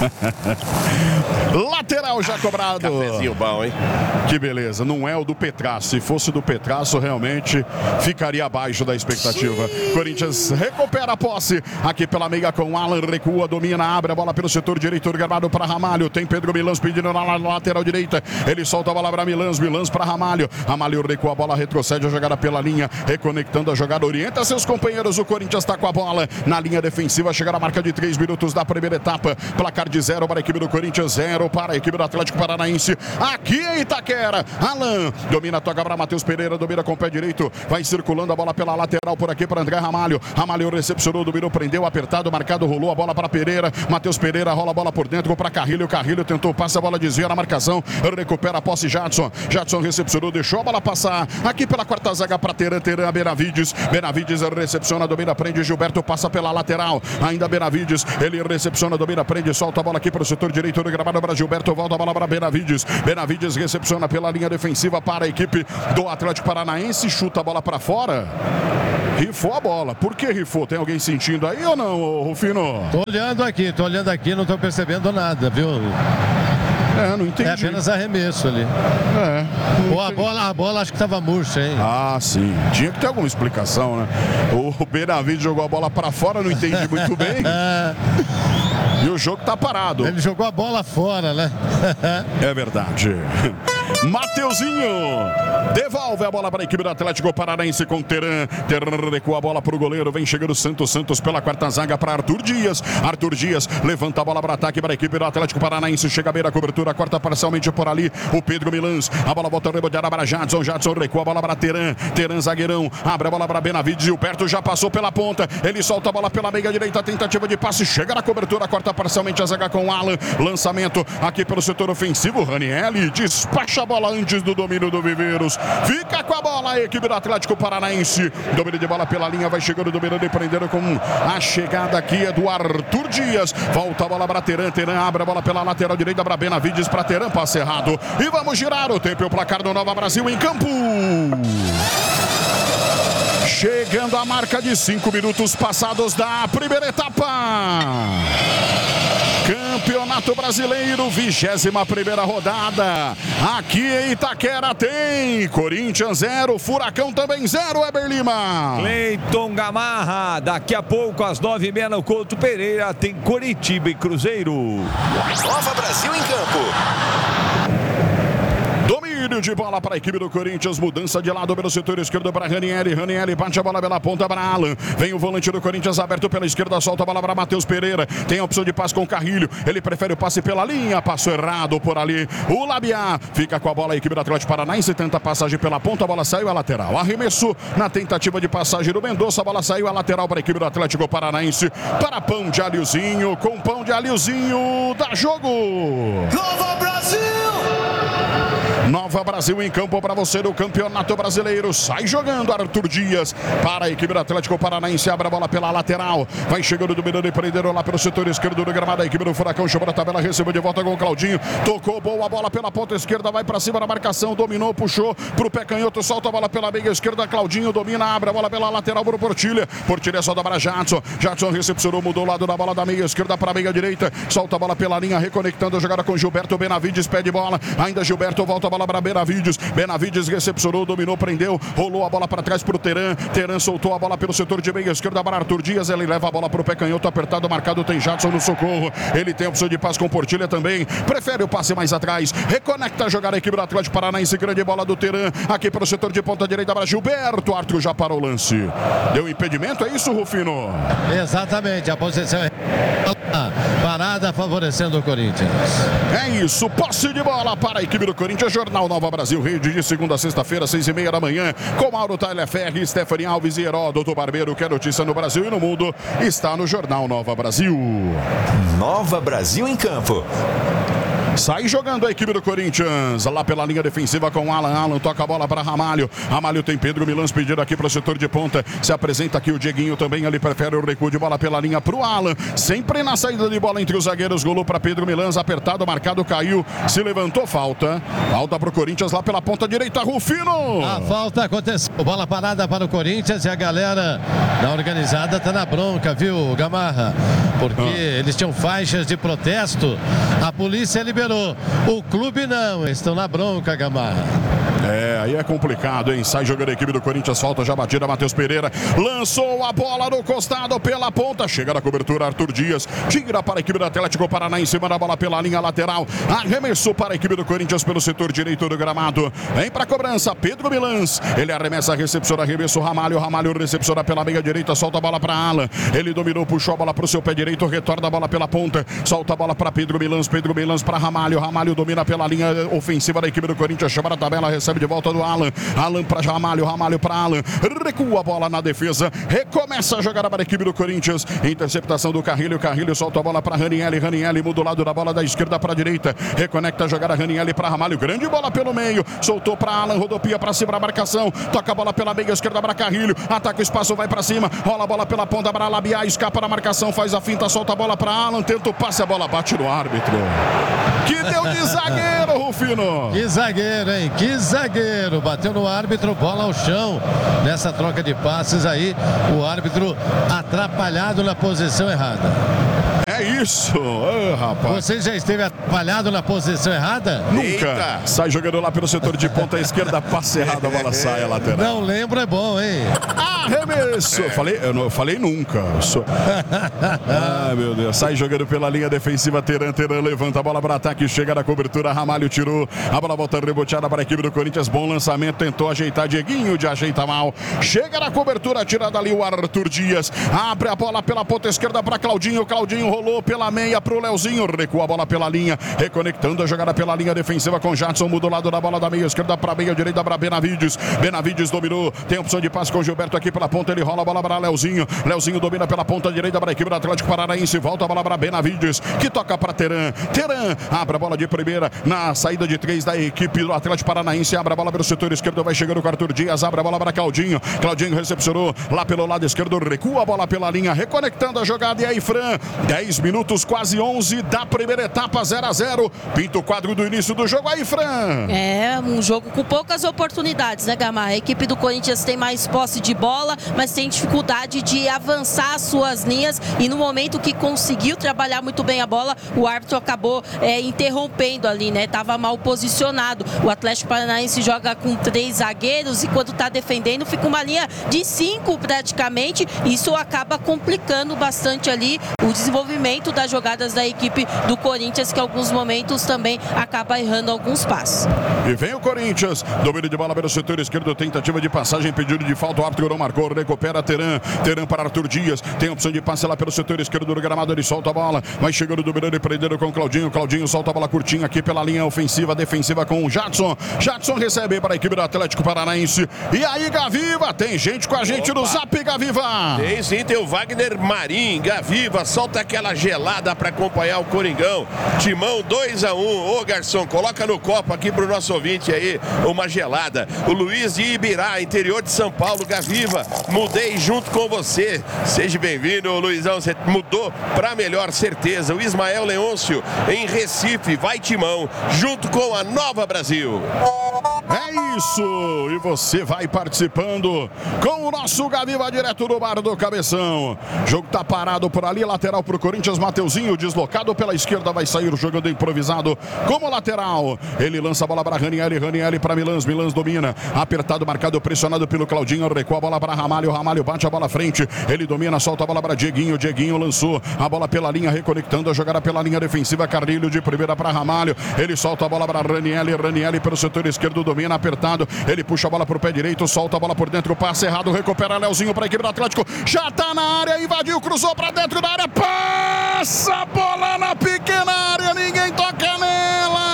Lateral já cobrado. Cafezinho bom, hein? Que beleza. Não é o do Petraço. Se fosse do Petraço, realmente ficaria abaixo da expectativa. Corinthians recupera a posse. Aqui pela meia com Alan, recua, domina, abre a bola pelo setor direito, gramado para Ramalho. Tem Pedro Milans pedindo na lateral direita. Ele solta a bola para Milans, Milans para Ramalho. Ramalho recua a bola, retrocede a jogada pela linha, reconectando a jogada, orienta seus companheiros. O Corinthians está com a bola na linha defensiva. Chega na marca de três minutos da primeira etapa. Placar de zero para a equipe do Corinthians, zero para a equipe do Atlético Paranaense. Aqui em Itaquera, Alan domina, toca para Matheus Pereira, domina com o pé direito, vai circulando a bola pela lateral por aqui para André Ramalho. Ramalho recepcionou, dominou, prendeu, apertado, marcado, rolou a bola para Pereira. Matheus Pereira rola a bola por dentro para Carrilho. Carrilho tentou, passa a bola, desvia na marcação, recupera a posse Jadson. Jadson recepcionou, deixou a bola passar. Aqui pela quarta zaga para Teran, Teran, Benavides. Benavides recepciona, domina, prende, Gilberto passa pela lateral. Ainda Benavides, ele recepciona, domina, prende, solta a bola aqui para o setor direito do gramado para Gilberto, volta a bola para Benavides. Benavides recepciona pela linha defensiva para a equipe do Atlético Paranaense, chuta a bola para fora. Rifou a bola. Por que rifou? Tem alguém sentindo aí ou não, Rufino? Tô olhando aqui, tô olhando aqui, não tô percebendo nada, viu? É, não entendi. É apenas arremesso ali. É. Ou a bola, a bola acho que tava murcha, hein? Ah, sim. Tinha que ter alguma explicação, né? O Benavides jogou a bola para fora, não entendi muito bem. E o jogo tá parado. Ele jogou a bola fora, né? É verdade. Mateuzinho devolve a bola para a equipe do Atlético Paranaense com Teran. Teran recua a bola para o goleiro. Vem chegando Santos. Santos pela quarta zaga para Arthur Dias. Arthur Dias levanta a bola para ataque para a equipe do Atlético Paranaense. Chega a beira, cobertura, corta parcialmente por ali o Pedro Milans. A bola volta reboteada para Jadson. Jadson recua a bola para Teran. Teran zagueirão. Abre a bola para Benavides. E o Perto já passou pela ponta. Ele solta a bola pela meia direita. Tentativa de passe. Chega na cobertura, corta parcialmente a zaga com Alan. Lançamento aqui pelo setor ofensivo. Ranieri despacha a bola antes do domínio do Viveiros. Fica com a bola a equipe do Atlético Paranaense. Domínio de bola pela linha, vai chegando, dominando e prendendo com a chegada aqui é do Arthur Dias. Volta a bola para Teran. Teran abre a bola pela lateral direita para Benavides, para Teran, passe errado. E vamos girar o tempo e o placar do Nova Brasil em campo. Chegando a marca de cinco minutos passados da primeira etapa. Campeonato Brasileiro, vigésima primeira rodada. Aqui em Itaquera tem Corinthians zero, Furacão também zero, Weber Lima. Cleiton Gamarra, daqui a pouco às nove e meia no Couto Pereira tem Coritiba e Cruzeiro. Nova Brasil em campo. Domínio Toque de bola para a equipe do Corinthians. Mudança de lado pelo setor esquerdo para Ranieri. Ranieri bate a bola pela ponta para Alan. Vem o volante do Corinthians aberto pela esquerda. Solta a bola para Matheus Pereira. Tem a opção de passe com o Carrilho. Ele prefere o passe pela linha. Passo errado por ali. O Labiá fica com a bola. A equipe do Atlético Paranaense tenta a passagem pela ponta. A bola saiu à lateral. Arremesso na tentativa de passagem do Mendonça. A bola saiu à lateral para a equipe do Atlético Paranaense. Para pão de alhozinho. Com pão de alhozinho. Dá jogo. Nova Brasil! Nova Brasil em campo para você do Campeonato Brasileiro. Sai jogando Arthur Dias para a equipe do Atlético Paranaense. Abre a bola pela lateral. Vai chegando do Miranda e Prenderam lá pelo setor esquerdo do gramado. A equipe do Furacão chamou a tabela. Recebeu de volta com o Claudinho. Tocou boa bola pela ponta esquerda. Vai para cima da marcação. Dominou, puxou para o pé canhoto. Solta a bola pela meia esquerda. Claudinho domina. Abre a bola pela lateral para o Portilha. Portilha só dá para Jadson. Jadson recepcionou. Mudou o lado da bola da meia esquerda para a meia direita. Solta a bola pela linha. Reconectando a jogada com Gilberto Benavides. Pede bola. Ainda Gilberto volta a bola para Benavides. Benavides recepcionou, dominou, prendeu, rolou a bola para trás para o Teran. Teran soltou a bola pelo setor de meia esquerda para Arthur Dias. Ele leva a bola para o pé canhoto, apertado, marcado. Tem Jadson no socorro. Ele tem a opção de passe com Portilha também. Prefere o passe mais atrás. Reconecta a jogada a equipe do Atlético Paranaense. Grande bola do Teran. Aqui para o setor de ponta direita para Gilberto. Arthur já parou o lance. Deu impedimento, é isso, Rufino? Exatamente, a posição é parada favorecendo o Corinthians. É isso, posse de bola para a equipe do Corinthians. Jornal Nova Brasil, rede de segunda a sexta-feira, seis e meia da manhã, com Mauro Tagliaferri, Stephanie Alves e Heródoto Barbeiro. Que é notícia no Brasil e no mundo está no Jornal Nova Brasil. Nova Brasil em campo. Sai jogando a equipe do Corinthians. Lá pela linha defensiva com Alan. Alan toca a bola para Ramalho. Ramalho tem Pedro Milans pedido aqui para o setor de ponta. Se apresenta aqui o Dieguinho também. Ele prefere o recuo de bola pela linha para o Alan. Sempre na saída de bola entre os zagueiros. Golou para Pedro Milans. Apertado, marcado, caiu. Se levantou, falta. Falta para o Corinthians lá pela ponta direita. Rufino. A falta aconteceu. Bola parada para o Corinthians e a galera da organizada está na bronca, viu, Gamarra? Porque ah. eles tinham faixas de protesto. A polícia liberou. O clube não, estão na bronca, Gamarra. É, aí é complicado, hein? Sai jogando a equipe do Corinthians, falta já batida, Matheus Pereira lançou a bola no costado pela ponta, chega na cobertura Arthur Dias, tira para a equipe do Atlético Paranaense, em cima da bola pela linha lateral, arremessou para a equipe do Corinthians pelo setor direito do gramado, vem para a cobrança, Pedro Milans, ele arremessa, recepciona, arremesso, Ramalho, Ramalho recepciona pela meia direita, solta a bola para Alan, ele dominou, puxou a bola para o seu pé direito, retorna a bola pela ponta, solta a bola para Pedro Milans, Pedro Milans para Ramalho, Ramalho domina pela linha ofensiva da equipe do Corinthians, chama a tabela, recebe de volta do Alan, Alan para Ramalho, Ramalho para Alan, recua a bola na defesa, recomeça a jogada para a equipe do Corinthians, interceptação do Carrilho, Carrilho solta a bola para Ranieri, Ranieri muda o lado da bola da esquerda para a direita, reconecta a jogada Ranieri para Ramalho, grande bola pelo meio, soltou para Alan, rodopia para cima da marcação, toca a bola pela meia esquerda para Carrilho, ataca o espaço, vai para cima, rola a bola pela ponta para Labiá, escapa da marcação, faz a finta, solta a bola para Alan, tenta o passe, a bola bate no árbitro. Que deu de zagueiro, Rufino. Que zagueiro, hein? Que zagueiro. Bateu no árbitro, bola ao chão. Nessa troca de passes aí, o árbitro atrapalhado na posição errada. É isso, oh, rapaz. Você já esteve atrapalhado na posição errada? Nunca. Eita. Sai jogando lá pelo setor de ponta esquerda, passe errado, a bola sai a lateral. Não lembro, é bom, hein? Arremesso. Eu falei, eu, não, eu falei nunca. Sou... Ai, meu Deus. Sai jogando pela linha defensiva, Teran, Teran levanta a bola para ataque, chega na cobertura, Ramalho tirou, a bola volta reboteada para a equipe do Corinthians, bom lançamento, tentou ajeitar, Dieguinho de ajeita mal, chega na cobertura, tirada ali o Arthur Dias, abre a bola pela ponta esquerda para Claudinho, Claudinho rolou pela meia para o Leozinho, recua a bola pela linha, reconectando a jogada pela linha defensiva com Jadson, muda o lado da bola da meia esquerda para a meia direita para Benavides, Benavides dominou, tem opção de passe com Gilberto aqui pela ponta, ele rola a bola para Leozinho, Leozinho domina pela ponta direita para a equipe do Atlético Paranaense, volta a bola para Benavides, que toca para Teran, Teran, abre a bola de primeira, na saída de três da equipe do Atlético Paranaense, abre a bola pelo setor esquerdo, vai chegando com Arthur Dias, abre a bola para Claudinho, Claudinho recepcionou lá pelo lado esquerdo, recua a bola pela linha, reconectando a jogada, e aí Fran, dez minutos, quase onze da primeira etapa, zero a zero, pinta o quadro do início do jogo, aí Fran. É, um jogo com poucas oportunidades, né, Gamarra? A equipe do Corinthians tem mais posse de bola, mas tem dificuldade de avançar as suas linhas, e no momento que conseguiu trabalhar muito bem a bola, o árbitro acabou é, interrompendo ali, né? Tava mal posicionado. O Atlético Paranaense joga com três zagueiros e quando tá defendendo fica uma linha de cinco praticamente. Isso acaba complicando bastante ali o desenvolvimento desenvolvimento das jogadas da equipe do Corinthians, que em alguns momentos também acaba errando alguns passos. E vem o Corinthians, domínio de bola pelo setor esquerdo, tentativa de passagem, pedido de falta, o árbitro não marcou, recupera Teran, Teran para Arthur Dias, tem opção de passe lá pelo setor esquerdo do gramado, ele solta a bola, vai chegando dominando e prendendo com o Claudinho, Claudinho solta a bola curtinha aqui pela linha ofensiva, defensiva com o Jadson, Jadson recebe para a equipe do Atlético Paranaense, e aí Gaviva, tem gente com a gente Opa. no Zap, Gaviva! Tem sim, tem o Wagner Marim, Gaviva, solta aquela gelada para acompanhar o Coringão, Timão dois a um, ô garçom, coloca no copo aqui pro nosso ouvinte aí, uma gelada, o Luiz de Ibirá, interior de São Paulo, Gaviva, mudei junto com você, seja bem-vindo, Luizão, você mudou para melhor, certeza, o Ismael Leôncio em Recife, vai Timão, junto com a Nova Brasil. É isso, e você vai participando com o nosso Gaviva direto do bar do Cabeção. O jogo tá parado por ali, lateral pro Corinthians, Mateuzinho deslocado pela esquerda, vai sair jogando improvisado como lateral. Ele lança a bola para Ranieri, Ranieri para Milans, Milans domina, apertado, marcado, pressionado pelo Claudinho, recua a bola para Ramalho, Ramalho bate a bola à frente, ele domina, solta a bola para Dieguinho, Dieguinho lançou a bola pela linha, reconectando a jogada pela linha defensiva, Carrilho de primeira para Ramalho, ele solta a bola para Ranieri, Ranieri pelo setor esquerdo, domina, apertado, ele puxa a bola pro pé direito, solta a bola por dentro, passe errado, recupera Leozinho para a equipe do Atlético, já tá na área, invadiu, cruzou para dentro da área, passa a bola na pequena área, ninguém toca nela!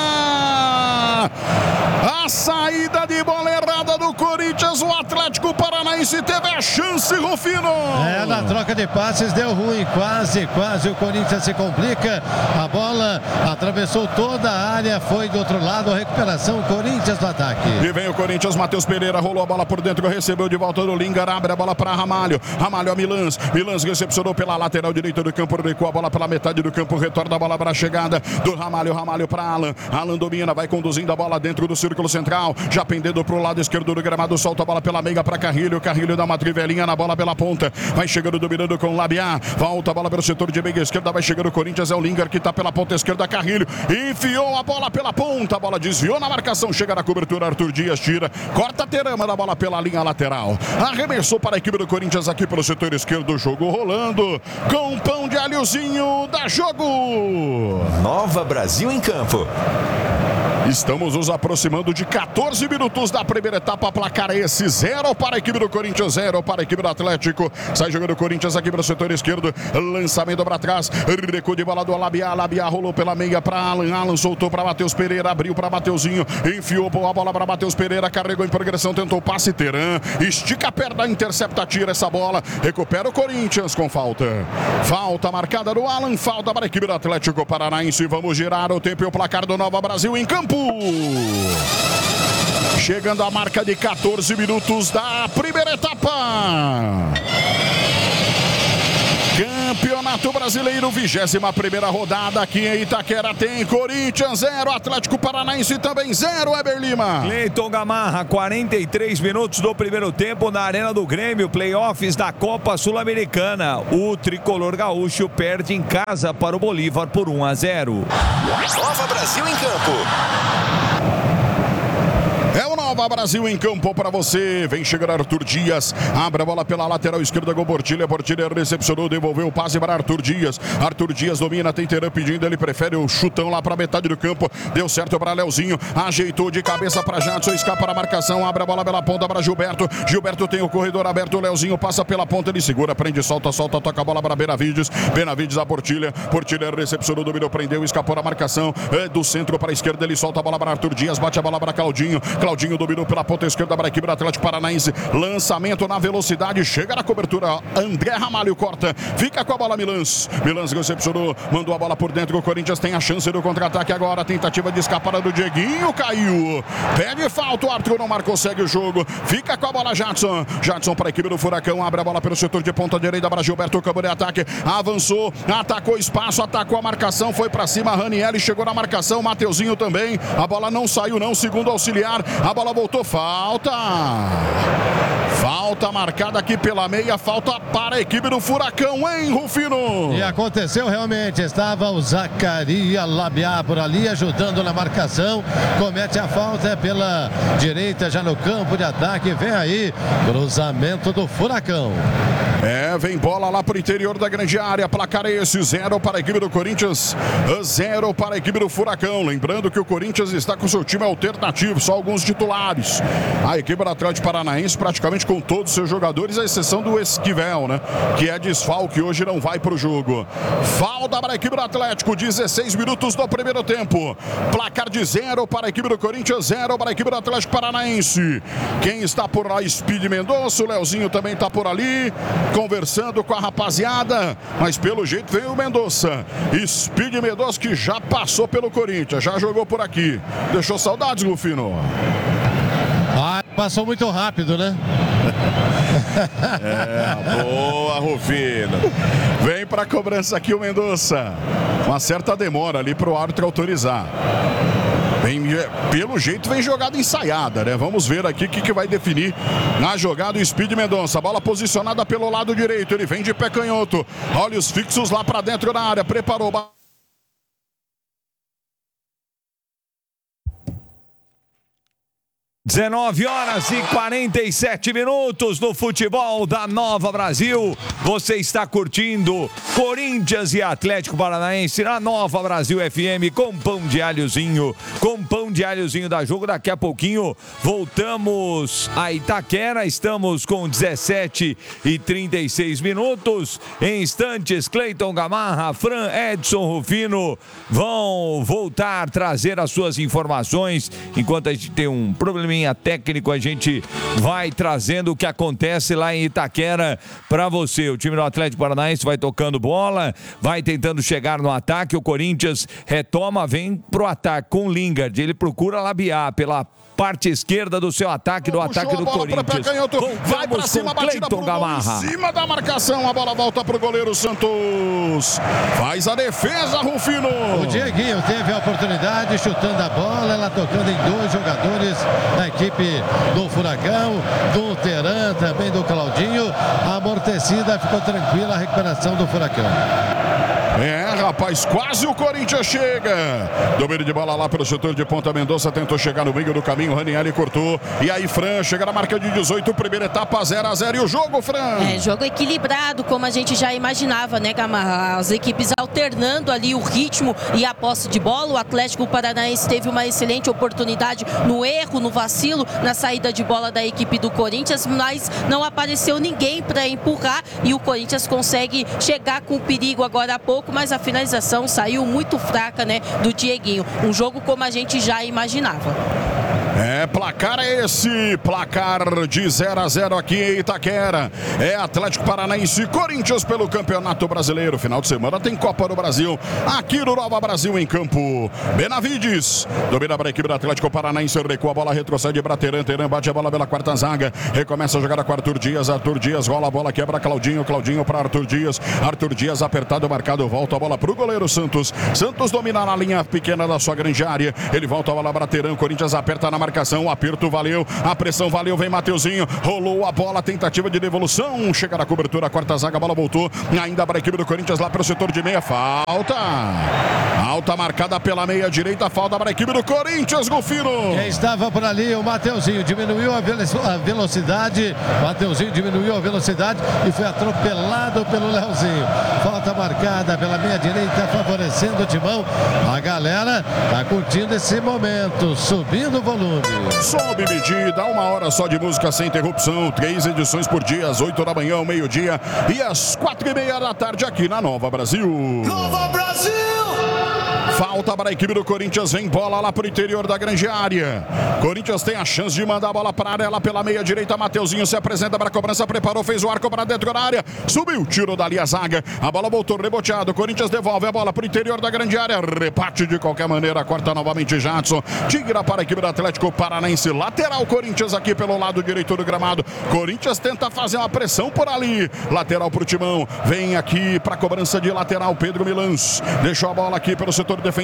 A saída de bola errada do Corinthians, o Atlético Paranaense teve a chance, Rufino. É, na troca de passes deu ruim, quase, quase o Corinthians se complica. A bola atravessou toda a área, foi do outro lado, a recuperação, Corinthians no ataque. E vem o Corinthians, Matheus Pereira rolou a bola por dentro, recebeu de volta do Lingar, abre a bola para Ramalho, Ramalho a Milans, Milans recepcionou pela lateral direita do campo, recua a bola pela metade do campo, retorna a bola para a chegada do Ramalho, Ramalho para Alan, Alan domina, vai conduzindo a bola dentro do círculo central, já pendendo para o lado esquerdo do gramado, solta a bola pela meia para Carrilho, Carrilho dá uma trivelinha na bola pela ponta, vai chegando dominando com o Labiá, volta a bola pelo setor de meia esquerda, vai chegando o Corinthians, é o Lingar que está pela ponta esquerda, Carrilho, enfiou a bola pela ponta, a bola desviou na marcação, chega na cobertura, Arthur Dias tira, corta a Terama da bola pela linha lateral, arremessou para a equipe do Corinthians aqui pelo setor esquerdo, jogo rolando, com um pão de alhozinho, dá jogo! Nova Brasil em campo. Estamos nos aproximando de quatorze minutos da primeira etapa, placar esse, zero para a equipe do Corinthians, zero para a equipe do Atlético, sai jogando o Corinthians aqui pelo setor esquerdo, lançamento para trás, recuo de bola do Labiá, Labiá rolou pela meia para Alan, Alan soltou para Matheus Pereira, abriu para Mateuzinho, enfiou a bola para Matheus Pereira, carregou em progressão, tentou passe, Teran, estica a perna, intercepta, tira essa bola, recupera o Corinthians com falta, falta marcada do Alan, falta para a equipe do Atlético Paranaense, vamos girar o tempo e o placar do Nova Brasil em campo. Chegando a marca de quatorze minutos da primeira etapa. Campeonato Brasileiro, vigésima primeira rodada aqui em Itaquera, tem Corinthians zero, Atlético Paranaense também zero, Weber Lima. Cleiton Gamarra, quarenta e três minutos do primeiro tempo na Arena do Grêmio, playoffs da Copa Sul-Americana. O tricolor gaúcho perde em casa para o Bolívar por um a zero. Nova Brasil em campo. É o Nova Brasil em campo para você. Vem chegar Arthur Dias. Abre a bola pela lateral esquerda com Portilha. Portilha recepcionou, devolveu o passe para Arthur Dias. Arthur Dias domina, tem Teran pedindo. Ele prefere o chutão lá para metade do campo. Deu certo para Leozinho. Ajeitou de cabeça para Jadson. Escapa na marcação. Abre a bola pela ponta para Gilberto. Gilberto tem o corredor aberto. O Leozinho passa pela ponta. Ele segura, prende, solta, solta. Toca a bola para Benavides. Benavides a Portilha. Portilha recepcionou, dominou, prendeu. Escapou na marcação. É do centro para a esquerda. Ele solta a bola para Arthur Dias. Bate a bola para Claudinho. Claudinho dominou pela ponta esquerda para a equipe do Atlético Paranaense. Lançamento na velocidade. Chega na cobertura. André Ramalho corta. Fica com a bola Milans. Milans recepcionou. Mandou a bola por dentro. O Corinthians tem a chance do contra-ataque agora. Tentativa de escapada do Dieguinho. Caiu. Pede falta. O árbitro não marcou. Segue o jogo. Fica com a bola Jadson. Jadson para a equipe do Furacão. Abre a bola pelo setor de ponta direita para Gilberto. Campo de ataque. Avançou. Atacou espaço. Atacou a marcação. Foi para cima. Ranieri chegou na marcação. Mateuzinho também. A bola não saiu não. Segundo auxiliar. A bola voltou. Falta. Falta marcada aqui pela meia. Falta para a equipe do Furacão, hein, Rufino? E aconteceu realmente. Estava o Zacaria Labiá por ali ajudando na marcação. Comete a falta pela direita já no campo de ataque. Vem aí cruzamento do Furacão. É, vem bola lá para o interior da grande área. Placar é esse, zero para a equipe do Corinthians, zero para a equipe do Furacão. Lembrando que o Corinthians está com seu time alternativo, só alguns titulares. A equipe do Atlético Paranaense praticamente com todos os seus jogadores, à exceção do Esquivel, né? Que é desfalque, hoje não vai para o jogo. Falta para a equipe do Atlético, dezesseis minutos do primeiro tempo. Placar de zero para a equipe do Corinthians, zero para a equipe do Atlético Paranaense. Quem está por lá? Speed Mendonça, o Leozinho também está por ali, conversando com a rapaziada, mas pelo jeito veio o Mendonça. Speed Mendonça que já passou pelo Corinthians, já jogou por aqui. Deixou saudades, Rufino? Ah, passou muito rápido, né? É, boa, Rufino. Vem para a cobrança aqui o Mendonça. Uma certa demora ali para o árbitro autorizar. Bem, pelo jeito vem jogada ensaiada, né? Vamos ver aqui o que, que vai definir na jogada o Speed Mendonça. Bola posicionada pelo lado direito, ele vem de pé canhoto. Olhos fixos lá para dentro da área, preparou. dezenove horas e quarenta e sete minutos no futebol da Nova Brasil. Você está curtindo Corinthians e Atlético Paranaense na Nova Brasil F M com pão de alhozinho, com pão de alhozinho da jogo. Daqui a pouquinho voltamos a Itaquera. Estamos com dezessete e trinta e seis minutos. Em instantes, Cleiton Gamarra, Fran, Edson Rufino vão voltar a trazer as suas informações. Enquanto a gente tem um probleminha técnico, a gente vai trazendo o que acontece lá em Itaquera para você. O time do Atlético Paranaense vai tocando bola, vai tentando chegar no ataque. O Corinthians retoma, vem pro ataque com o Lingard. Ele procura labiar pela parte esquerda do seu ataque, do ataque do Corinthians. Vai para cima, batida pro gol, em cima da marcação, a bola volta pro goleiro Santos. Faz a defesa, Rufino. O Dieguinho teve a oportunidade, chutando a bola, ela tocando em dois jogadores da equipe do Furacão, do Teran, também do Claudinho. A amortecida, ficou tranquila a recuperação do Furacão. É, rapaz, quase o Corinthians chega. Domínio de bola lá pelo setor de ponta. Mendonça tentou chegar no meio do caminho, Ranieri cortou. E aí, Fran, chega na marca de dezoito, primeira etapa, zero a zero. E o jogo, Fran? É, jogo equilibrado, como a gente já imaginava, né, Gamarra? As equipes alternando ali o ritmo e a posse de bola. O Atlético Paranaense teve uma excelente oportunidade no erro, no vacilo, na saída de bola da equipe do Corinthians, mas não apareceu ninguém para empurrar e o Corinthians consegue chegar com perigo agora há pouco, mas a finalização saiu muito fraca, né, do Dieguinho. Um jogo como a gente já imaginava. É, placar é esse, placar de zero a zero aqui em Itaquera. É Atlético Paranaense e Corinthians pelo Campeonato Brasileiro. Final de semana tem Copa do Brasil, aqui no Nova Brasil em campo. Benavides, domina para a equipe do Atlético Paranaense, recua a bola, retrocede para Teran, Teran bate a bola pela quarta zaga, recomeça a jogar com Arthur Dias, Arthur Dias rola a bola, quebra Claudinho, Claudinho para Arthur Dias, Arthur Dias apertado, marcado, volta a bola para o goleiro Santos, Santos domina na linha pequena da sua grande área, ele volta a bola para Teran, Corinthians aperta na marcação, o aperto valeu, a pressão valeu, vem Mateuzinho, rolou a bola, tentativa de devolução, chega na cobertura, a quarta zaga, a bola voltou, ainda para a equipe do Corinthians lá pelo setor de meia, falta, alta marcada pela meia direita, falta para a equipe do Corinthians, Rufino. Quem estava por ali, o Mateuzinho, diminuiu a velocidade, Mateuzinho diminuiu a velocidade e foi atropelado pelo Leozinho, falta marcada pela meia direita, favorecendo o timão, a galera tá curtindo esse momento, subindo o volume. Sobe medida, uma hora só de música sem interrupção, três edições por dia, às oito da manhã, ao meio-dia e às quatro e meia da tarde aqui na Nova Brasil. Nova Brasil! Falta para a equipe do Corinthians, vem bola lá para o interior da grande área. Corinthians tem a chance de mandar a bola para a área lá pela meia direita. Mateuzinho se apresenta para a cobrança, preparou, fez o arco para dentro da área, subiu, tirou dali a zaga, a bola voltou reboteado. Corinthians devolve a bola para o interior da grande área, reparte de qualquer maneira, corta novamente Jadson, tira para a equipe do Atlético Paranaense, lateral Corinthians aqui pelo lado direito do gramado. Corinthians tenta fazer uma pressão por ali, lateral para o Timão, vem aqui para a cobrança de lateral Pedro Milans, deixou a bola aqui pelo setor defensivo.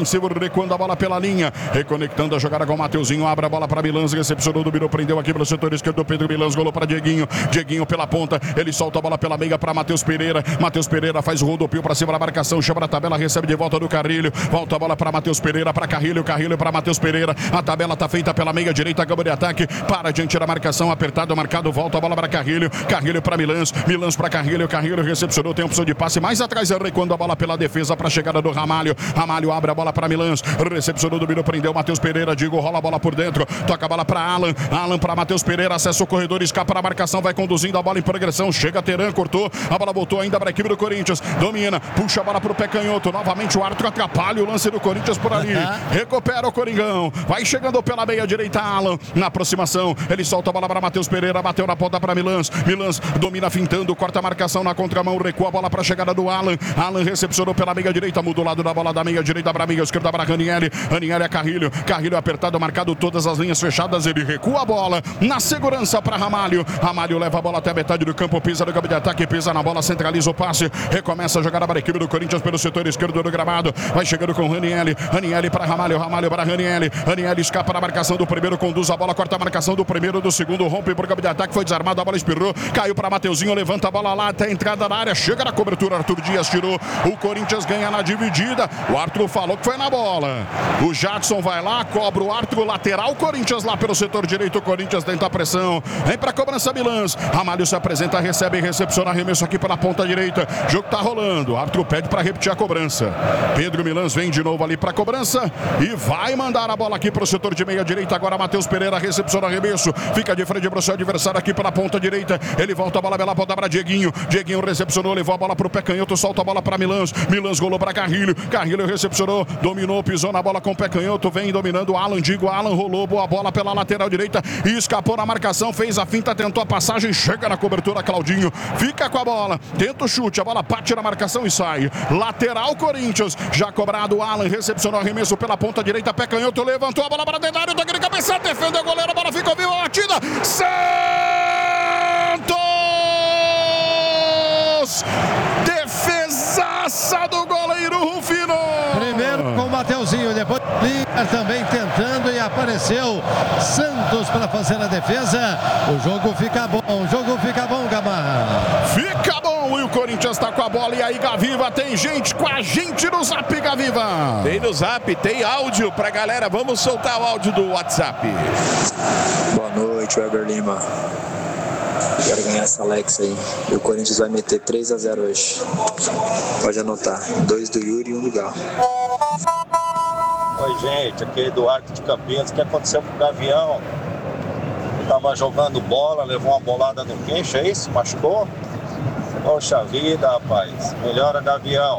defensivo, recuando a bola pela linha, reconectando a jogada com o Mateuzinho, abre a bola para Milans, recepcionou, dominou, prendeu aqui pelo setor esquerdo, Pedro Milans, golou para Dieguinho, Dieguinho pela ponta, ele solta a bola pela meia para Matheus Pereira, Matheus Pereira faz o rodopio para cima da marcação, chama na tabela, recebe de volta do Carrilho, volta a bola para Matheus Pereira, para Carrilho, Carrilho para Matheus Pereira, a tabela tá feita pela meia direita, campo de ataque, para diante da marcação, apertado, marcado, volta a bola para Carrilho, Carrilho para Milans, Milans para Carrilho, Carrilho recepcionou, tem opção de passe, mais atrás, recuando a bola pela defesa para a chegada do Ramalho, Ramalho abre a bola para Milans, recepcionou, dominou, prendeu Matheus Pereira, Digo rola a bola por dentro, toca a bola para Alan, Alan para Matheus Pereira, acessa o corredor, escapa na marcação, vai conduzindo a bola em progressão, chega Teran, cortou, a bola voltou ainda para a equipe do Corinthians, domina, puxa a bola para o pé canhoto, novamente o árbitro atrapalha o lance do Corinthians por ali, recupera o Coringão, vai chegando pela meia direita, Alan, na aproximação, ele solta a bola para Matheus Pereira, bateu na ponta para Milans, Milans domina fintando, corta a marcação na contramão, recua a bola para a chegada do Alan, Alan recepcionou pela meia direita, muda o lado da bola da meia direita para a meia esquerda para Ranieri, Ranieri é Carrilho, Carrilho apertado, marcado, todas as linhas fechadas, ele recua a bola, na segurança para Ramalho, Ramalho leva a bola até a metade do campo, pisa no campo de ataque, pisa na bola, centraliza o passe, recomeça a jogar para a equipe do Corinthians pelo setor esquerdo do gramado, vai chegando com Ranieri, Ranieri para Ramalho, Ramalho para Ranieri, Ranieri escapa na marcação do primeiro, conduz a bola, corta a marcação do primeiro, do segundo, rompe por campo de ataque, foi desarmado, a bola espirrou, caiu para Mateuzinho, levanta a bola lá até a entrada da área, chega na cobertura, Arthur Dias tirou, o Corinthians ganha na dividida, o Arthur falou que foi na bola, o Jadson vai lá, cobra o Arthur, lateral, Corinthians lá pelo setor direito, o Corinthians tenta a pressão, vem para a cobrança Milans, Ramalho se apresenta, recebe e recepciona, arremesso aqui pela ponta direita, jogo tá rolando, o Arthur pede para repetir a cobrança, Pedro Milans vem de novo ali para a cobrança e vai mandar a bola aqui para o setor de meia direita, agora Matheus Pereira recepciona arremesso, fica de frente para o seu adversário aqui pela ponta direita, ele volta a bola pela ponta para Dieguinho, Dieguinho recepcionou, levou a bola para o pé canhoto, solta a bola para Milans, Milans golou para Carrilho, Carrilho recepcionou, dominou, pisou na bola com o pé canhoto, vem dominando Alan, Digo, Alan rolou, boa bola pela lateral direita e escapou na marcação, fez a finta, tentou a passagem, chega na cobertura, Claudinho, fica com a bola, tenta o chute, a bola bate na marcação e sai, lateral Corinthians, já cobrado, Alan recepcionou arremesso pela ponta direita, pé canhoto, levantou a bola para dentro da área, toque de cabeça, defendeu o goleiro, a bola ficou viva, batida, Santos! Defesaça do goleiro Rufino! Primeiro com o Mateuzinho, depois Linker também tentando e apareceu Santos para fazer a defesa. O jogo fica bom, o jogo fica bom, Gamarra. Fica bom e o Corinthians está com a bola. E aí, Gaviva, tem gente com a gente no Zap, Gaviva. Tem no Zap, tem áudio pra galera. Vamos soltar o áudio do WhatsApp. Boa noite, Weber Lima. Quero ganhar essa Alex aí. E o Corinthians vai meter três a zero hoje. Pode anotar. Dois do Yuri e um do Gal. Oi, gente. Aqui é Eduardo de Campinas. O que aconteceu com o Gavião? Ele tava jogando bola, levou uma bolada no queixo, é isso? Machucou? Poxa vida, rapaz. Melhora, Gavião.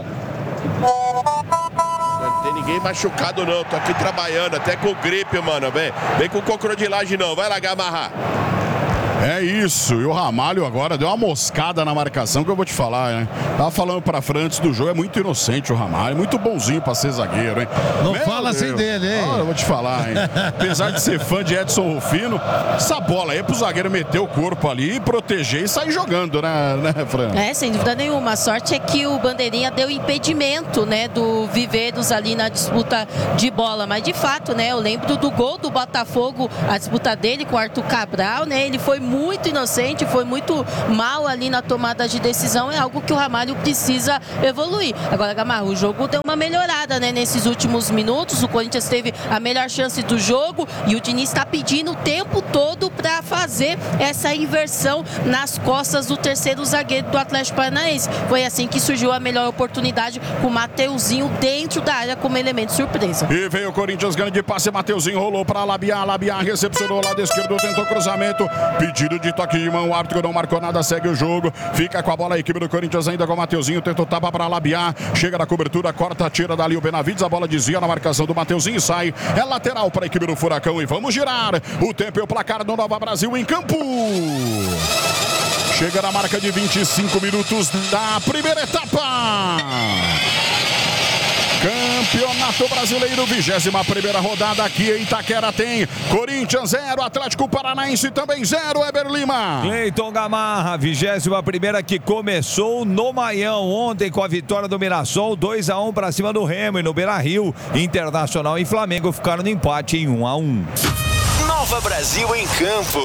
Não tem ninguém machucado não. Tô aqui trabalhando, até com gripe, mano. Vem, vem com crocodilagem não. Vai lá, Gamarra. É isso, e o Ramalho agora deu uma moscada na marcação que eu vou te falar, né? Tava falando pra Fran antes do jogo, é muito inocente o Ramalho, muito bonzinho pra ser zagueiro, hein? Não Meu fala Deus. assim dele, hein? Ah, eu vou te falar, hein? Apesar de ser fã de Edson Rufino, essa bola aí é pro zagueiro meter o corpo ali, proteger e sair jogando, né, né Fran? É, sem dúvida nenhuma. A sorte é que o Bandeirinha deu impedimento, né, do Viveros ali na disputa de bola. Mas, de fato, né, eu lembro do gol do Botafogo, a disputa dele com o Arthur Cabral, né? Ele foi muito inocente, foi muito mal ali na tomada de decisão. É algo que o Ramalho precisa evoluir. Agora, Gamarra, o jogo deu uma melhorada, né, nesses últimos minutos. O Corinthians teve a melhor chance do jogo e o Diniz está pedindo o tempo todo para fazer essa inversão nas costas do terceiro zagueiro do Atlético Paranaense. Foi assim que surgiu a melhor oportunidade com o Mateuzinho dentro da área como elemento surpresa. E veio o Corinthians, grande passe, Mateuzinho rolou para Labiá, Labiá recepcionou lado esquerdo, tentou cruzamento, pedido de toque de mão, o árbitro não marcou nada, segue o jogo, fica com a bola a equipe do Corinthians ainda com o Mateuzinho, tentou tapa para Labiá, chega na cobertura, corta, tira dali o Benavides, a bola desvia na marcação do Mateuzinho e sai, é lateral para a equipe do Furacão e vamos girar, o tempo e o placar do Nova Brasil em campo. Chega na marca de vinte e cinco minutos da primeira etapa. Campeonato Brasileiro, vigésima primeira rodada aqui em Itaquera tem Corinthians zero, Atlético Paranaense também zero, Weber Lima. Cleiton Gamarra, vigésima primeira que começou no Maião ontem com a vitória do Mirassol, dois a um para cima do Remo, e no Beira-Rio, Internacional e Flamengo ficaram no empate em um a um. Nova Brasil em campo.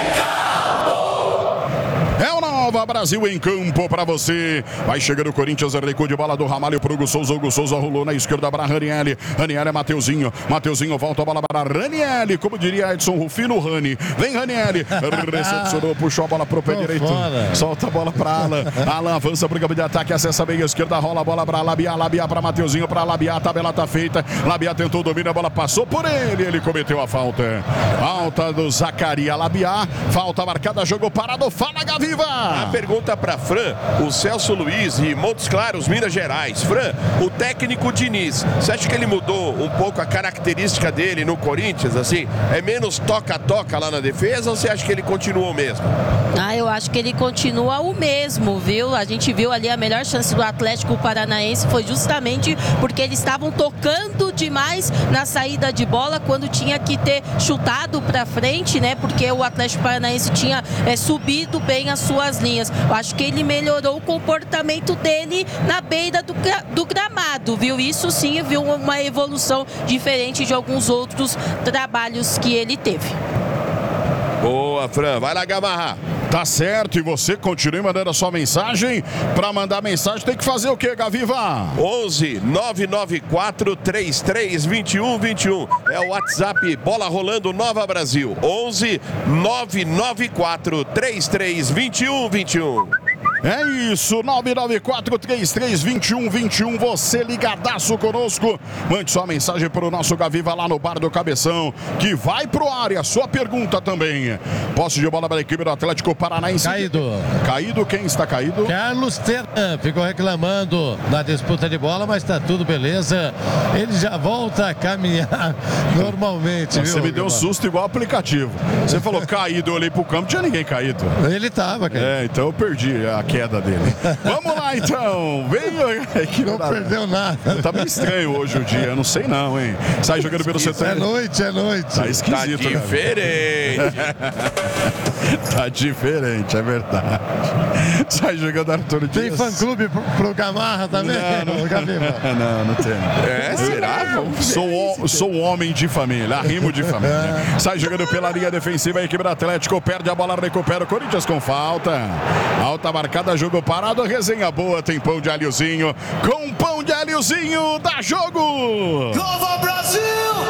É o Nova Brasil em campo para você. Vai chegando o Corinthians, recuo de bola do Ramalho pro Hugo Souza. Hugo Souza rolou na esquerda para Ranieri. Ranieri é Mateuzinho. Mateuzinho volta a bola para Ranieri. Como diria Edson Rufino, Rani. Vem Ranieri. Recepcionou, puxou a bola pro pé direito. Fora. Solta a bola para Alan. Alan avança pro campo de ataque, acessa bem a esquerda, rola a bola para Labiá. Labiá para Mateuzinho, para Labiá. A tabela tá feita. Labiá tentou domínio, a bola passou por ele. Ele cometeu a falta. Falta do Zacaria Labiá. Falta marcada, jogo parado. Fala, Gaviva. A pergunta para Fran, o Celso Luiz e Montes Claros, Minas Gerais. Fran, o técnico Diniz, você acha que ele mudou um pouco a característica dele no Corinthians, assim? É menos toca-toca lá na defesa ou você acha que ele continua o mesmo? Ah, eu acho que ele continua o mesmo, viu? A gente viu ali a melhor chance do Atlético Paranaense foi justamente porque eles estavam tocando demais na saída de bola quando tinha que ter chutado para frente, né? Porque o Atlético Paranaense tinha é, subido bem as suas linhas. Eu acho que ele melhorou o comportamento dele na beira do, do gramado, viu? Isso sim, viu uma evolução diferente de alguns outros trabalhos que ele teve. Boa, Fran. Vai lá, Gamarra. Tá certo, e você continue mandando a sua mensagem. Para mandar mensagem tem que fazer o que, Gaviva? onze nove nove quatro três três dois um dois um é o WhatsApp Bola Rolando Nova Brasil. onze nove nove quatro três três dois um dois um. É isso, nove nove quatro três três dois um dois um, você ligadaço conosco. Mande sua mensagem para o nosso Gaviva lá no Bar do Cabeção, que vai pro ar, e a sua pergunta também. Posse de bola para a equipe do Atlético Paranaense. Caído. Caído, quem está caído? Carlos Ternan ficou reclamando na disputa de bola, mas tá tudo beleza. Ele já volta a caminhar normalmente. Você viu, me deu um susto igual aplicativo. Você falou caído, eu olhei pro campo, não tinha ninguém caído. Ele tava, cara. É, então eu perdi a queda dele. Vamos lá, então. Vem aqui. Não perdeu nada. Tá meio estranho hoje o dia, eu não sei não, hein? Sai jogando pelo setor. É noite, é noite. Tá esquisito, tá diferente. Tá diferente, é verdade. Sai jogando Arthur Dias. Tem fã-clube pro, pro Gamarra também? Não, não, não, não tem. É, será? Sou, o, sou um homem de família, arrimo de família. Sai jogando pela linha defensiva, a equipe do Atlético perde a bola, recupera o Corinthians com falta. Alta marcada, jogo parado, resenha boa, tem pão de alhozinho. Com pão de alhozinho, dá jogo! Nova Brasil!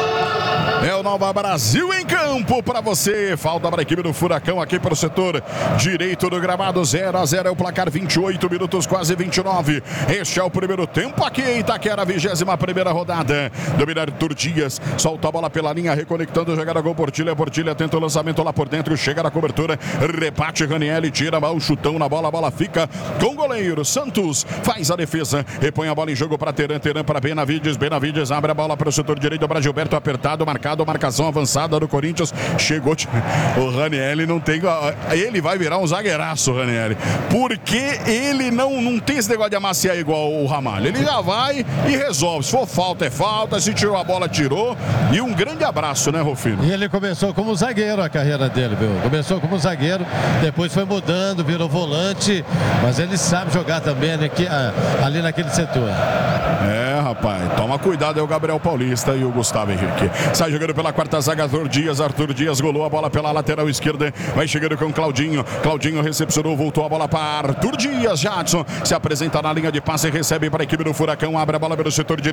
É o Nova Brasil em campo para você. Falta para a equipe do Furacão aqui para o setor direito do gramado. zero a zero é o placar, vinte e oito minutos, quase vinte e nove. Este é o primeiro tempo aqui em Itaquera, vigésima primeira rodada. Domina Arthur Dias, solta a bola pela linha, reconectando, jogada gol Portilha. Portilha tenta o lançamento lá por dentro, chega na cobertura, rebate Ranieri, tira o chutão na bola, a bola fica com o goleiro. Santos faz a defesa, repõe a bola em jogo para Teran, Teran para Benavides, Benavides abre a bola para o setor direito para Gilberto, apertado, marcado, marcação avançada do Corinthians, chegou o Ranieri, não tem, ele vai virar um zagueiraço, Ranieri, porque ele não, não tem esse negócio de amaciar igual o Ramalho, ele já vai e resolve, se for falta é falta, se tirou a bola tirou, e um grande abraço, né, Rufino? E ele começou como zagueiro a carreira dele, viu? Começou como zagueiro, depois foi mudando, virou volante, mas ele sabe jogar também né, aqui, ali naquele setor. É, rapaz, toma cuidado, é o Gabriel Paulista e o Gustavo Henrique. Sai jogando pela quarta zaga, Arthur Dias, Arthur Dias golou a bola pela lateral esquerda, vai chegando com Claudinho, Claudinho recepcionou, voltou a bola para Arthur Dias, Jadson se apresenta na linha de passe, recebe para a equipe do Furacão, abre a bola pelo setor direito.